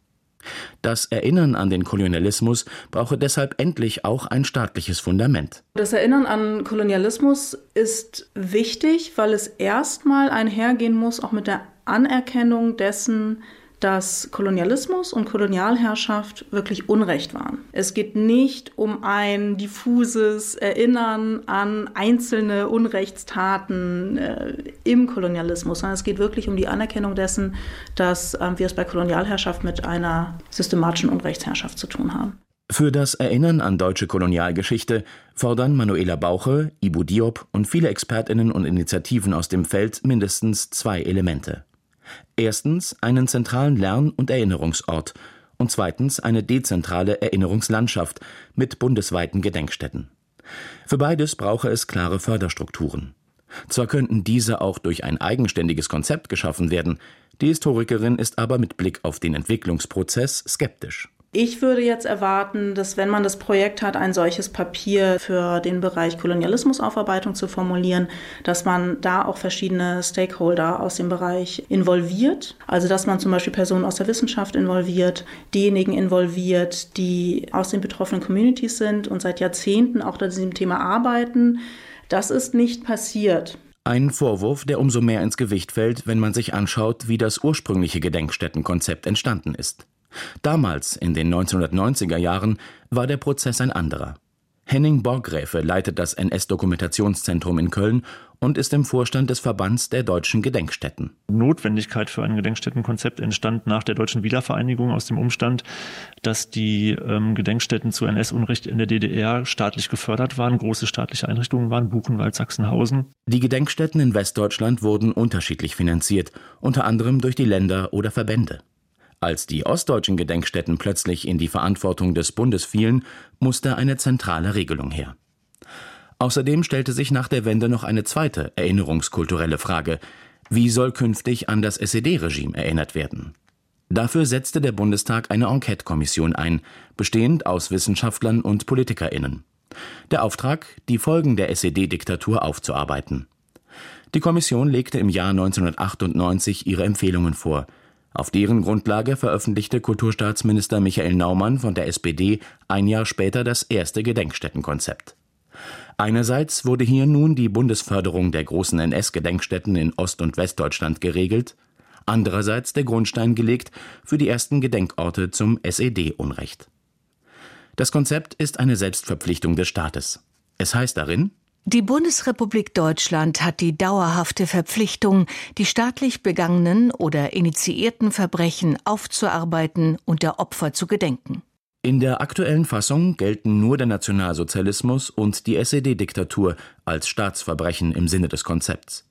Das Erinnern an den Kolonialismus brauche deshalb endlich auch ein staatliches Fundament. Das Erinnern an Kolonialismus ist wichtig, weil es erstmal einhergehen muss, auch mit der Anerkennung dessen, dass Kolonialismus und Kolonialherrschaft wirklich Unrecht waren. Es geht nicht um ein diffuses Erinnern an einzelne Unrechtstaten äh, im Kolonialismus, sondern es geht wirklich um die Anerkennung dessen, dass äh, wir es bei Kolonialherrschaft mit einer systematischen Unrechtsherrschaft zu tun haben. Für das Erinnern an deutsche Kolonialgeschichte fordern Manuela Bauche, Ibu Diop und viele ExpertInnen und Initiativen aus dem Feld mindestens zwei Elemente. Erstens einen zentralen Lern- und Erinnerungsort und zweitens eine dezentrale Erinnerungslandschaft mit bundesweiten Gedenkstätten. Für beides brauche es klare Förderstrukturen. Zwar könnten diese auch durch ein eigenständiges Konzept geschaffen werden, die Historikerin ist aber mit Blick auf den Entwicklungsprozess skeptisch. Ich würde jetzt erwarten, dass wenn man das Projekt hat, ein solches Papier für den Bereich Kolonialismusaufarbeitung zu formulieren, dass man da auch verschiedene Stakeholder aus dem Bereich involviert. Also dass man zum Beispiel Personen aus der Wissenschaft involviert, diejenigen involviert, die aus den betroffenen Communities sind und seit Jahrzehnten auch an diesem Thema arbeiten. Das ist nicht passiert. Ein Vorwurf, der umso mehr ins Gewicht fällt, wenn man sich anschaut, wie das ursprüngliche Gedenkstättenkonzept entstanden ist. Damals, in den neunzehnhundertneunziger Jahren, war der Prozess ein anderer. Henning Borggräfe leitet das N S-Dokumentationszentrum in Köln und ist im Vorstand des Verbands der deutschen Gedenkstätten. Die Notwendigkeit für ein Gedenkstättenkonzept entstand nach der deutschen Wiedervereinigung aus dem Umstand, dass die ähm, Gedenkstätten zu N S-Unrecht in der D D R staatlich gefördert waren, große staatliche Einrichtungen waren, Buchenwald, Sachsenhausen. Die Gedenkstätten in Westdeutschland wurden unterschiedlich finanziert, unter anderem durch die Länder oder Verbände. Als die ostdeutschen Gedenkstätten plötzlich in die Verantwortung des Bundes fielen, musste eine zentrale Regelung her. Außerdem stellte sich nach der Wende noch eine zweite erinnerungskulturelle Frage: Wie soll künftig an das S E D-Regime erinnert werden? Dafür setzte der Bundestag eine Enquete-Kommission ein, bestehend aus Wissenschaftlern und PolitikerInnen. Der Auftrag, die Folgen der S E D-Diktatur aufzuarbeiten. Die Kommission legte im Jahr neunzehnhundertachtundneunzig ihre Empfehlungen vor. Auf deren Grundlage veröffentlichte Kulturstaatsminister Michael Naumann von der S P D ein Jahr später das erste Gedenkstättenkonzept. Einerseits wurde hier nun die Bundesförderung der großen N S-Gedenkstätten in Ost- und Westdeutschland geregelt, andererseits der Grundstein gelegt für die ersten Gedenkorte zum S E D-Unrecht. Das Konzept ist eine Selbstverpflichtung des Staates. Es heißt darin: Die Bundesrepublik Deutschland hat die dauerhafte Verpflichtung, die staatlich begangenen oder initiierten Verbrechen aufzuarbeiten und der Opfer zu gedenken. In der aktuellen Fassung gelten nur der Nationalsozialismus und die S E D-Diktatur als Staatsverbrechen im Sinne des Konzepts.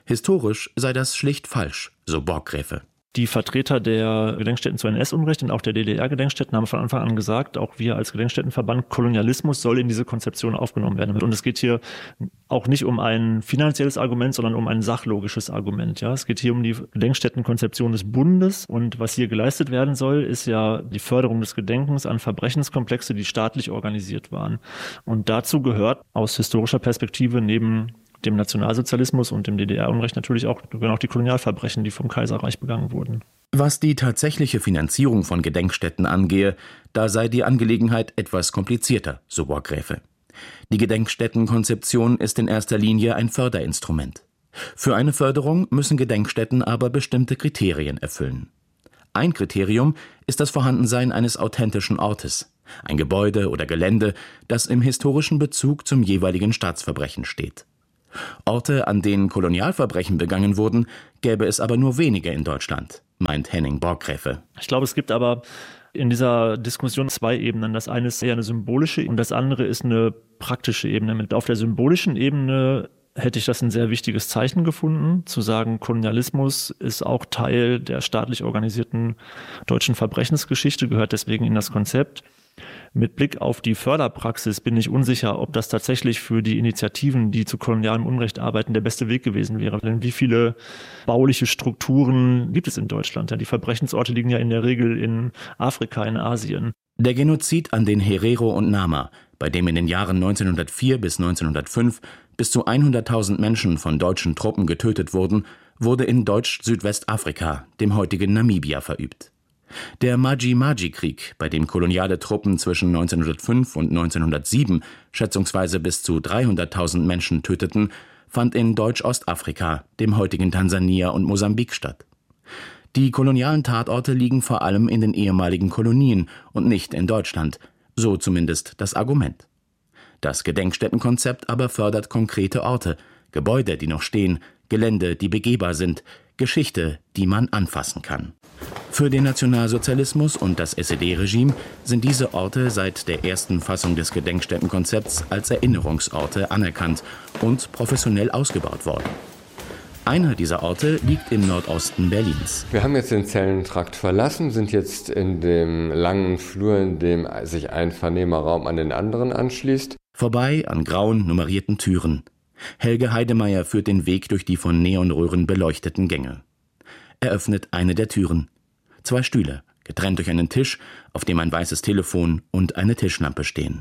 Historisch sei das schlicht falsch, so Borggräfe. Die Vertreter der Gedenkstätten zu N S-Unrecht und auch der D D R-Gedenkstätten haben von Anfang an gesagt, auch wir als Gedenkstättenverband, Kolonialismus soll in diese Konzeption aufgenommen werden. Und es geht hier auch nicht um ein finanzielles Argument, sondern um ein sachlogisches Argument. Ja, es geht hier um die Gedenkstättenkonzeption des Bundes. Und was hier geleistet werden soll, ist ja die Förderung des Gedenkens an Verbrechenskomplexe, die staatlich organisiert waren. Und dazu gehört aus historischer Perspektive neben dem Nationalsozialismus und dem D D R-Unrecht natürlich auch, gehören auch die Kolonialverbrechen, die vom Kaiserreich begangen wurden. Was die tatsächliche Finanzierung von Gedenkstätten angehe, da sei die Angelegenheit etwas komplizierter, so Borggräfe. Die Gedenkstättenkonzeption ist in erster Linie ein Förderinstrument. Für eine Förderung müssen Gedenkstätten aber bestimmte Kriterien erfüllen. Ein Kriterium ist das Vorhandensein eines authentischen Ortes, ein Gebäude oder Gelände, das im historischen Bezug zum jeweiligen Staatsverbrechen steht. Orte, an denen Kolonialverbrechen begangen wurden, gäbe es aber nur wenige in Deutschland, meint Henning Borggräfe. Ich glaube, es gibt aber in dieser Diskussion zwei Ebenen. Das eine ist eher eine symbolische und das andere ist eine praktische Ebene. Auf der symbolischen Ebene hätte ich das ein sehr wichtiges Zeichen gefunden, zu sagen, Kolonialismus ist auch Teil der staatlich organisierten deutschen Verbrechensgeschichte, gehört deswegen in das Konzept. Mit Blick auf die Förderpraxis bin ich unsicher, ob das tatsächlich für die Initiativen, die zu kolonialem Unrecht arbeiten, der beste Weg gewesen wäre. Denn wie viele bauliche Strukturen gibt es in Deutschland? Ja, die Verbrechensorte liegen ja in der Regel in Afrika, in Asien. Der Genozid an den Herero und Nama, bei dem in den Jahren neunzehnhundertvier bis neunzehnhundertfünf bis zu hunderttausend Menschen von deutschen Truppen getötet wurden, wurde in Deutsch-Südwestafrika, dem heutigen Namibia, verübt. Der Maji-Maji-Krieg, bei dem koloniale Truppen zwischen neunzehnhundertfünf und neunzehnhundertsieben schätzungsweise bis zu dreihunderttausend Menschen töteten, fand in Deutsch-Ostafrika, dem heutigen Tansania und Mosambik statt. Die kolonialen Tatorte liegen vor allem in den ehemaligen Kolonien und nicht in Deutschland, so zumindest das Argument. Das Gedenkstättenkonzept aber fördert konkrete Orte, Gebäude, die noch stehen, Gelände, die begehbar sind, Geschichte, die man anfassen kann. Für den Nationalsozialismus und das S E D-Regime sind diese Orte seit der ersten Fassung des Gedenkstättenkonzepts als Erinnerungsorte anerkannt und professionell ausgebaut worden. Einer dieser Orte liegt im Nordosten Berlins. Wir haben jetzt den Zellentrakt verlassen, sind jetzt in dem langen Flur, in dem sich ein Vernehmerraum an den anderen anschließt. Vorbei an grauen, nummerierten Türen. Helge Heidemeyer führt den Weg durch die von Neonröhren beleuchteten Gänge. Er öffnet eine der Türen. Zwei Stühle, getrennt durch einen Tisch, auf dem ein weißes Telefon und eine Tischlampe stehen.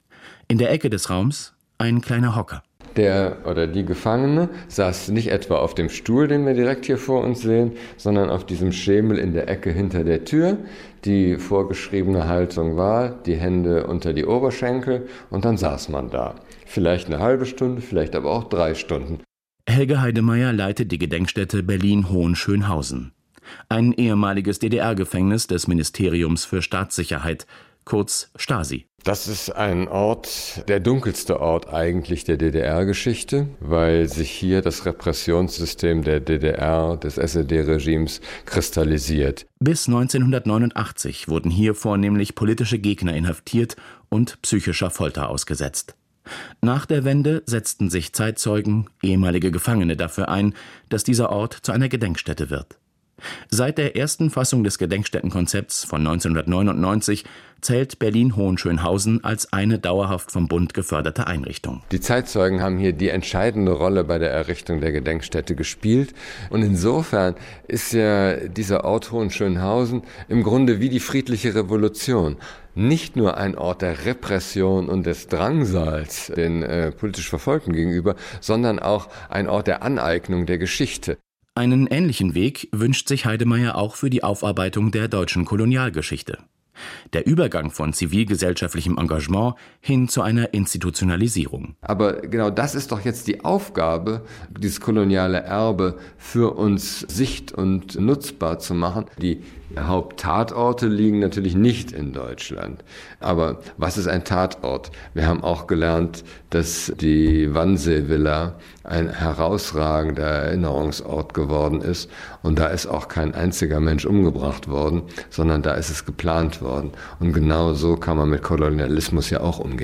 In der Ecke des Raums ein kleiner Hocker. Der oder die Gefangene saß nicht etwa auf dem Stuhl, den wir direkt hier vor uns sehen, sondern auf diesem Schemel in der Ecke hinter der Tür. Die vorgeschriebene Haltung war, die Hände unter die Oberschenkel und dann saß man da. Vielleicht eine halbe Stunde, vielleicht aber auch drei Stunden. Helge Heidemeyer leitet die Gedenkstätte Berlin-Hohenschönhausen. Ein ehemaliges D D R-Gefängnis des Ministeriums für Staatssicherheit, kurz Stasi. Das ist ein Ort, der dunkelste Ort eigentlich der D D R-Geschichte, weil sich hier das Repressionssystem der D D R, des S E D-Regimes, kristallisiert. Bis neunzehnhundertneunundachtzig wurden hier vornehmlich politische Gegner inhaftiert und psychischer Folter ausgesetzt. Nach der Wende setzten sich Zeitzeugen, ehemalige Gefangene dafür ein, dass dieser Ort zu einer Gedenkstätte wird. Seit der ersten Fassung des Gedenkstättenkonzepts von neunzehnhundertneunundneunzig zählt Berlin-Hohenschönhausen als eine dauerhaft vom Bund geförderte Einrichtung. Die Zeitzeugen haben hier die entscheidende Rolle bei der Errichtung der Gedenkstätte gespielt. Und insofern ist ja dieser Ort Hohenschönhausen im Grunde wie die friedliche Revolution. Nicht nur ein Ort der Repression und des Drangsals den äh, politisch Verfolgten gegenüber, sondern auch ein Ort der Aneignung der Geschichte. Einen ähnlichen Weg wünscht sich Heidemeyer auch für die Aufarbeitung der deutschen Kolonialgeschichte. Der Übergang von zivilgesellschaftlichem Engagement hin zu einer Institutionalisierung. Aber genau das ist doch jetzt die Aufgabe, dieses koloniale Erbe für uns sicht- und nutzbar zu machen. Die Haupttatorte liegen natürlich nicht in Deutschland. Aber was ist ein Tatort? Wir haben auch gelernt, dass die Wannsee-Villa ein herausragender Erinnerungsort geworden ist. Und da ist auch kein einziger Mensch umgebracht worden, sondern da ist es geplant worden. Und genau so kann man mit Kolonialismus ja auch umgehen.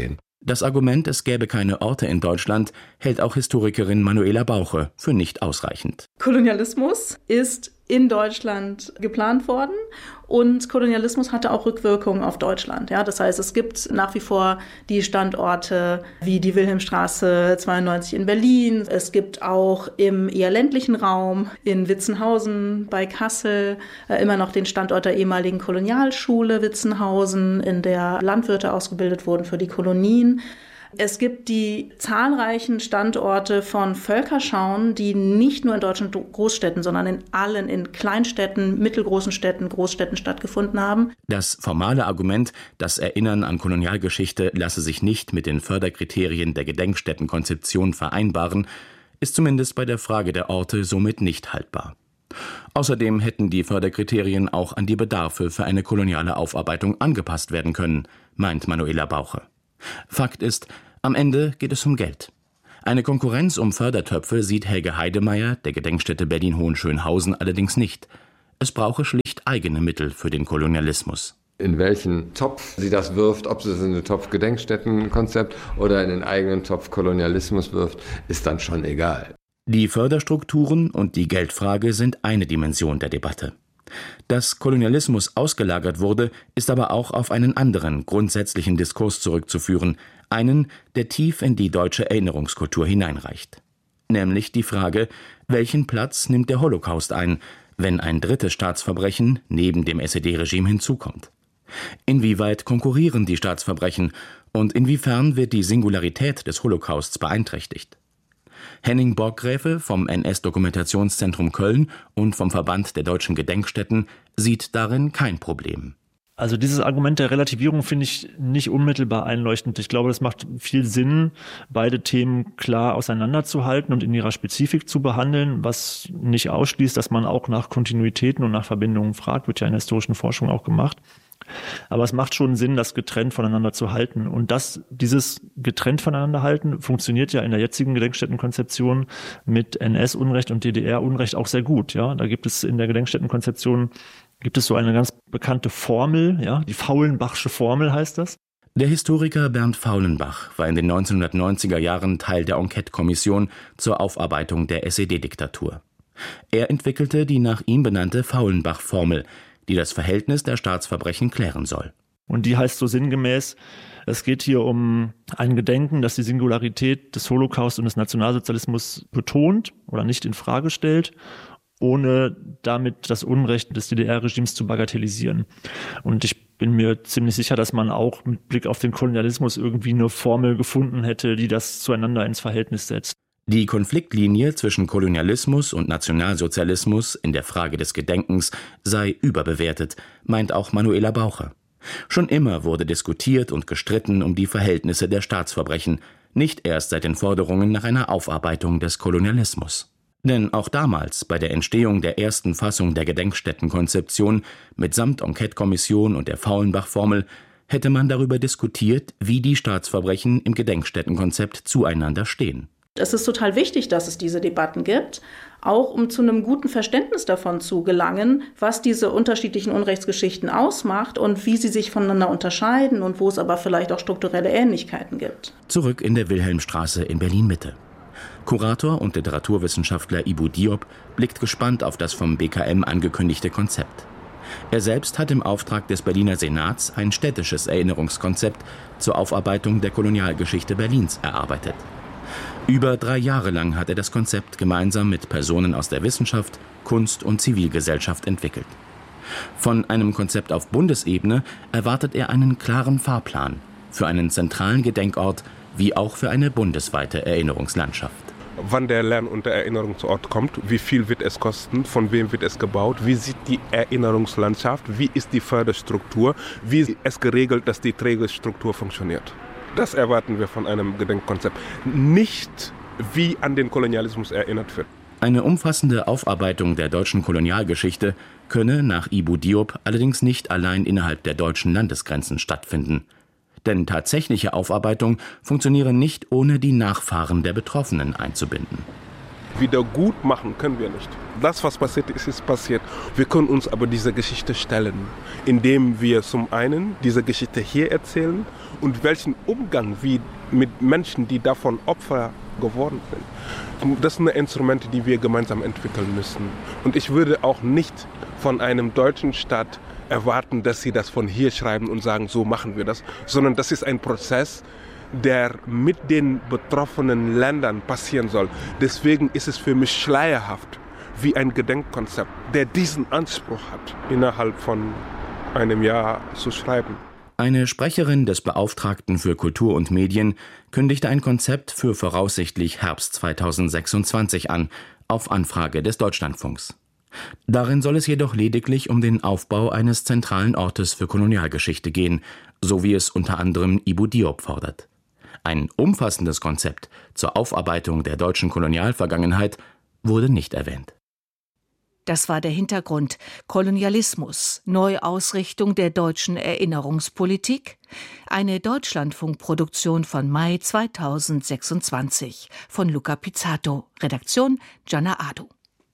Das Argument, es gäbe keine Orte in Deutschland, hält auch Historikerin Manuela Bauche für nicht ausreichend. Kolonialismus ist in Deutschland geplant worden und Kolonialismus hatte auch Rückwirkungen auf Deutschland. Ja, das heißt, es gibt nach wie vor die Standorte wie die Wilhelmstraße zweiundneunzig in Berlin. Es gibt auch im eher ländlichen Raum in Witzenhausen bei Kassel äh, immer noch den Standort der ehemaligen Kolonialschule Witzenhausen, in der Landwirte ausgebildet wurden für die Kolonien. Es gibt die zahlreichen Standorte von Völkerschauen, die nicht nur in deutschen Großstädten, sondern in allen, in Kleinstädten, mittelgroßen Städten, Großstädten stattgefunden haben. Das formale Argument, das Erinnern an Kolonialgeschichte lasse sich nicht mit den Förderkriterien der Gedenkstättenkonzeption vereinbaren, ist zumindest bei der Frage der Orte somit nicht haltbar. Außerdem hätten die Förderkriterien auch an die Bedarfe für eine koloniale Aufarbeitung angepasst werden können, meint Manuela Bauche. Fakt ist, am Ende geht es um Geld. Eine Konkurrenz um Fördertöpfe sieht Helge Heidemeyer der Gedenkstätte Berlin-Hohenschönhausen allerdings nicht. Es brauche schlicht eigene Mittel für den Kolonialismus. In welchen Topf sie das wirft, ob sie es in den Topf Gedenkstättenkonzept oder in den eigenen Topf Kolonialismus wirft, ist dann schon egal. Die Förderstrukturen und die Geldfrage sind eine Dimension der Debatte. Dass Kolonialismus ausgelagert wurde, ist aber auch auf einen anderen, grundsätzlichen Diskurs zurückzuführen, einen, der tief in die deutsche Erinnerungskultur hineinreicht. Nämlich die Frage, welchen Platz nimmt der Holocaust ein, wenn ein drittes Staatsverbrechen neben dem S E D-Regime hinzukommt? Inwieweit konkurrieren die Staatsverbrechen und inwiefern wird die Singularität des Holocausts beeinträchtigt? Henning Borggräfe vom N S-Dokumentationszentrum Köln und vom Verband der deutschen Gedenkstätten sieht darin kein Problem. Also dieses Argument der Relativierung finde ich nicht unmittelbar einleuchtend. Ich glaube, es macht viel Sinn, beide Themen klar auseinanderzuhalten und in ihrer Spezifik zu behandeln, was nicht ausschließt, dass man auch nach Kontinuitäten und nach Verbindungen fragt, wird ja in der historischen Forschung auch gemacht. Aber es macht schon Sinn, das getrennt voneinander zu halten. Und das, dieses getrennt voneinander halten funktioniert ja in der jetzigen Gedenkstättenkonzeption mit N S-Unrecht und D D R-Unrecht auch sehr gut. Ja, da gibt es in der Gedenkstättenkonzeption gibt es so eine ganz bekannte Formel, ja, die Faulenbachsche Formel heißt das. Der Historiker Bernd Faulenbach war in den neunzehnhundertneunziger Jahren Teil der Enquete-Kommission zur Aufarbeitung der S E D-Diktatur. Er entwickelte die nach ihm benannte Faulenbach-Formel, die das Verhältnis der Staatsverbrechen klären soll. Und die heißt so sinngemäß, es geht hier um ein Gedenken, das die Singularität des Holocaust und des Nationalsozialismus betont oder nicht in Frage stellt, ohne damit das Unrecht des D D R-Regimes zu bagatellisieren. Und ich bin mir ziemlich sicher, dass man auch mit Blick auf den Kolonialismus irgendwie eine Formel gefunden hätte, die das zueinander ins Verhältnis setzt. Die Konfliktlinie zwischen Kolonialismus und Nationalsozialismus in der Frage des Gedenkens sei überbewertet, meint auch Manuela Bauche. Schon immer wurde diskutiert und gestritten um die Verhältnisse der Staatsverbrechen, nicht erst seit den Forderungen nach einer Aufarbeitung des Kolonialismus. Denn auch damals, bei der Entstehung der ersten Fassung der Gedenkstättenkonzeption mitsamt Enquete-Kommission und der Faulenbach-Formel, hätte man darüber diskutiert, wie die Staatsverbrechen im Gedenkstättenkonzept zueinander stehen. Es ist total wichtig, dass es diese Debatten gibt, auch um zu einem guten Verständnis davon zu gelangen, was diese unterschiedlichen Unrechtsgeschichten ausmacht und wie sie sich voneinander unterscheiden und wo es aber vielleicht auch strukturelle Ähnlichkeiten gibt. Zurück in der Wilhelmstraße in Berlin-Mitte. Kurator und Literaturwissenschaftler Ibu Diop blickt gespannt auf das vom B K M angekündigte Konzept. Er selbst hat im Auftrag des Berliner Senats ein städtisches Erinnerungskonzept zur Aufarbeitung der Kolonialgeschichte Berlins erarbeitet. Über drei Jahre lang hat er das Konzept gemeinsam mit Personen aus der Wissenschaft, Kunst und Zivilgesellschaft entwickelt. Von einem Konzept auf Bundesebene erwartet er einen klaren Fahrplan für einen zentralen Gedenkort wie auch für eine bundesweite Erinnerungslandschaft. Wann der Lern- und der Erinnerungsort kommt, wie viel wird es kosten, von wem wird es gebaut, wie sieht die Erinnerungslandschaft, wie ist die Förderstruktur, wie ist es geregelt, dass die Trägerstruktur funktioniert. Das erwarten wir von einem Gedenkkonzept. Nicht, wie an den Kolonialismus erinnert wird. Eine umfassende Aufarbeitung der deutschen Kolonialgeschichte könne nach Ibu Diop allerdings nicht allein innerhalb der deutschen Landesgrenzen stattfinden. Denn tatsächliche Aufarbeitung funktioniere nicht, ohne die Nachfahren der Betroffenen einzubinden. Wieder gut machen können wir nicht. Das, was passiert ist, ist passiert. Wir können uns aber dieser Geschichte stellen, indem wir zum einen diese Geschichte hier erzählen und welchen Umgang wir mit Menschen, die davon Opfer geworden sind. Das sind Instrumente, die wir gemeinsam entwickeln müssen. Und ich würde auch nicht von einem deutschen Staat erwarten, dass sie das von hier schreiben und sagen, so machen wir das, sondern das ist ein Prozess, der mit den betroffenen Ländern passieren soll. Deswegen ist es für mich schleierhaft, wie ein Gedenkkonzept, der diesen Anspruch hat, innerhalb von einem Jahr zu schreiben. Eine Sprecherin des Beauftragten für Kultur und Medien kündigte ein Konzept für voraussichtlich Herbst zweitausendsechsundzwanzig an, auf Anfrage des Deutschlandfunks. Darin soll es jedoch lediglich um den Aufbau eines zentralen Ortes für Kolonialgeschichte gehen, so wie es unter anderem Ibou Diop fordert. Ein umfassendes Konzept zur Aufarbeitung der deutschen Kolonialvergangenheit wurde nicht erwähnt. Das war der Hintergrund. Kolonialismus, Neuausrichtung der deutschen Erinnerungspolitik. Eine Deutschlandfunkproduktion von Mai zweitausendsechsundzwanzig von Luca Pizzato. Redaktion Gianna Adu.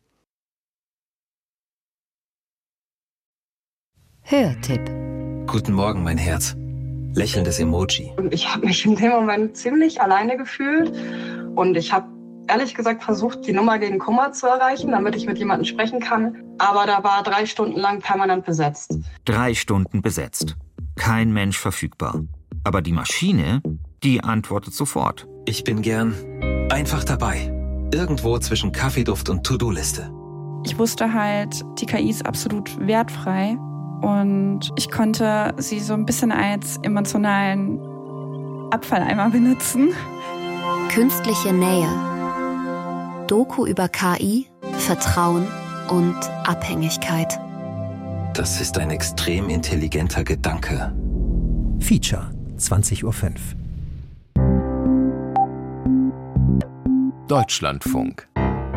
Hörtipp. Guten Morgen, mein Herz. Lächelndes Emoji. Ich habe mich in dem Moment ziemlich alleine gefühlt und ich habe ehrlich gesagt versucht, die Nummer gegen Kummer zu erreichen, damit ich mit jemandem sprechen kann. Aber da war drei Stunden lang permanent besetzt. Drei Stunden besetzt. Kein Mensch verfügbar. Aber die Maschine, die antwortet sofort. Ich bin gern einfach dabei. Irgendwo zwischen Kaffeeduft und To-Do-Liste. Ich wusste halt, die K I ist absolut wertfrei. Und ich konnte sie so ein bisschen als emotionalen Abfalleimer benutzen. Künstliche Nähe. Doku über K I, Vertrauen und Abhängigkeit. Das ist ein extrem intelligenter Gedanke. Feature, zwanzig Uhr fünf. Deutschlandfunk.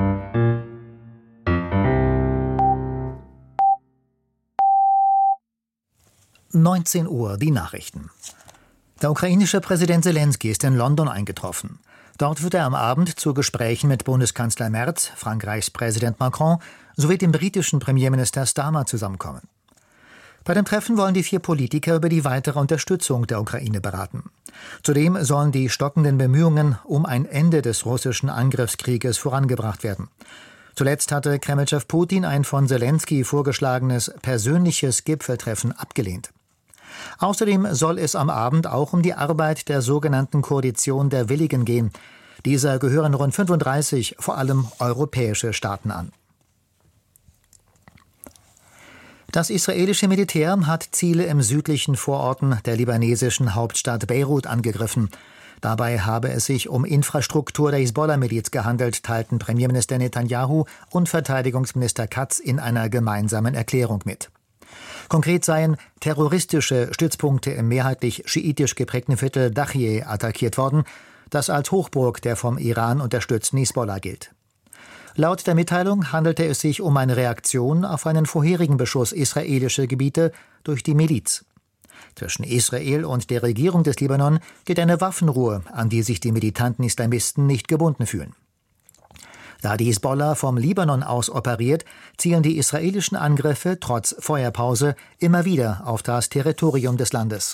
neunzehn Uhr, die Nachrichten. Der ukrainische Präsident Selensky ist in London eingetroffen. Dort wird er am Abend zu Gesprächen mit Bundeskanzler Merz, Frankreichs Präsident Macron sowie dem britischen Premierminister Starmer zusammenkommen. Bei dem Treffen wollen die vier Politiker über die weitere Unterstützung der Ukraine beraten. Zudem sollen die stockenden Bemühungen um ein Ende des russischen Angriffskrieges vorangebracht werden. Zuletzt hatte Kremlchef Putin ein von Selensky vorgeschlagenes persönliches Gipfeltreffen abgelehnt. Außerdem soll es am Abend auch um die Arbeit der sogenannten Koalition der Willigen gehen. Dieser gehören rund fünfunddreißig, vor allem europäische Staaten an. Das israelische Militär hat Ziele im südlichen Vororten der libanesischen Hauptstadt Beirut angegriffen. Dabei habe es sich um Infrastruktur der Hisbollah-Miliz gehandelt, teilten Premierminister Netanyahu und Verteidigungsminister Katz in einer gemeinsamen Erklärung mit. Konkret seien terroristische Stützpunkte im mehrheitlich schiitisch geprägten Viertel Dachye attackiert worden, das als Hochburg der vom Iran unterstützten Hisbollah gilt. Laut der Mitteilung handelte es sich um eine Reaktion auf einen vorherigen Beschuss israelischer Gebiete durch die Miliz. Zwischen Israel und der Regierung des Libanon gilt eine Waffenruhe, an die sich die militanten Islamisten nicht gebunden fühlen. Da die Hisbollah vom Libanon aus operiert, zielen die israelischen Angriffe trotz Feuerpause immer wieder auf das Territorium des Landes.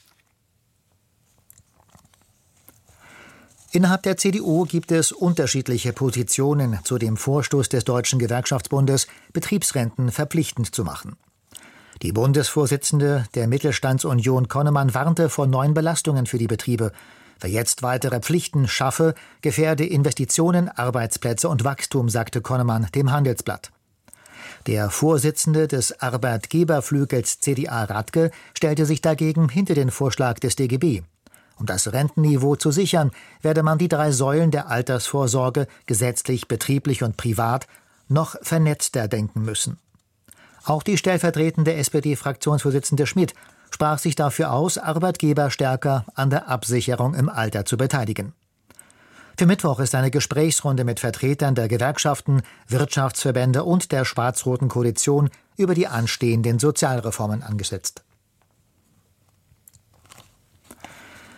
Innerhalb der C D U gibt es unterschiedliche Positionen zu dem Vorstoß des Deutschen Gewerkschaftsbundes, Betriebsrenten verpflichtend zu machen. Die Bundesvorsitzende der Mittelstandsunion Konnemann warnte vor neuen Belastungen für die Betriebe. Wer jetzt weitere Pflichten schaffe, gefährde Investitionen, Arbeitsplätze und Wachstum, sagte Konnemann dem Handelsblatt. Der Vorsitzende des Arbeitgeberflügels C D A Radke stellte sich dagegen hinter den Vorschlag des D G B. Um das Rentenniveau zu sichern, werde man die drei Säulen der Altersvorsorge, gesetzlich, betrieblich und privat, noch vernetzter denken müssen. Auch die stellvertretende S P D-Fraktionsvorsitzende Schmidt sprach sich dafür aus, Arbeitgeber stärker an der Absicherung im Alter zu beteiligen. Für Mittwoch ist eine Gesprächsrunde mit Vertretern der Gewerkschaften, Wirtschaftsverbände und der schwarz-roten Koalition über die anstehenden Sozialreformen angesetzt.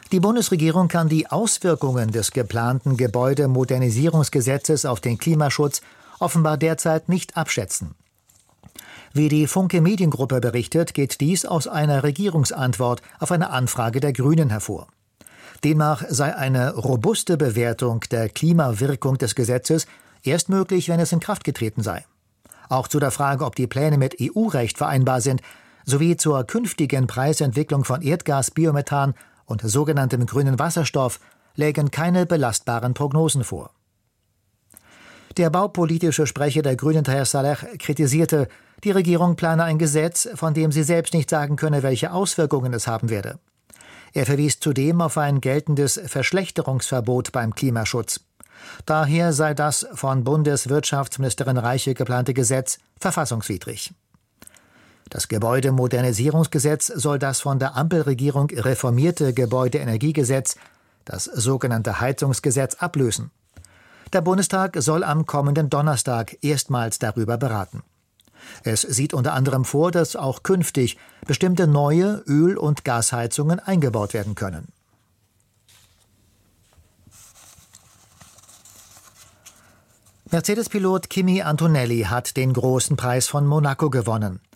Die Bundesregierung kann die Auswirkungen des geplanten Gebäudemodernisierungsgesetzes auf den Klimaschutz offenbar derzeit nicht abschätzen. Wie die Funke Mediengruppe berichtet, geht dies aus einer Regierungsantwort auf eine Anfrage der Grünen hervor. Demnach sei eine robuste Bewertung der Klimawirkung des Gesetzes erst möglich, wenn es in Kraft getreten sei. Auch zu der Frage, ob die Pläne mit E U-Recht vereinbar sind, sowie zur künftigen Preisentwicklung von Erdgas, Biomethan und sogenanntem grünen Wasserstoff lägen keine belastbaren Prognosen vor. Der baupolitische Sprecher der Grünen, Taher Saleh, kritisierte, die Regierung plane ein Gesetz, von dem sie selbst nicht sagen könne, welche Auswirkungen es haben werde. Er verwies zudem auf ein geltendes Verschlechterungsverbot beim Klimaschutz. Daher sei das von Bundeswirtschaftsministerin Reiche geplante Gesetz verfassungswidrig. Das Gebäudemodernisierungsgesetz soll das von der Ampelregierung reformierte Gebäudeenergiegesetz, das sogenannte Heizungsgesetz, ablösen. Der Bundestag soll am kommenden Donnerstag erstmals darüber beraten. Es sieht unter anderem vor, dass auch künftig bestimmte neue Öl- und Gasheizungen eingebaut werden können. Mercedes-Pilot Kimi Antonelli hat den Großen Preis von Monaco gewonnen.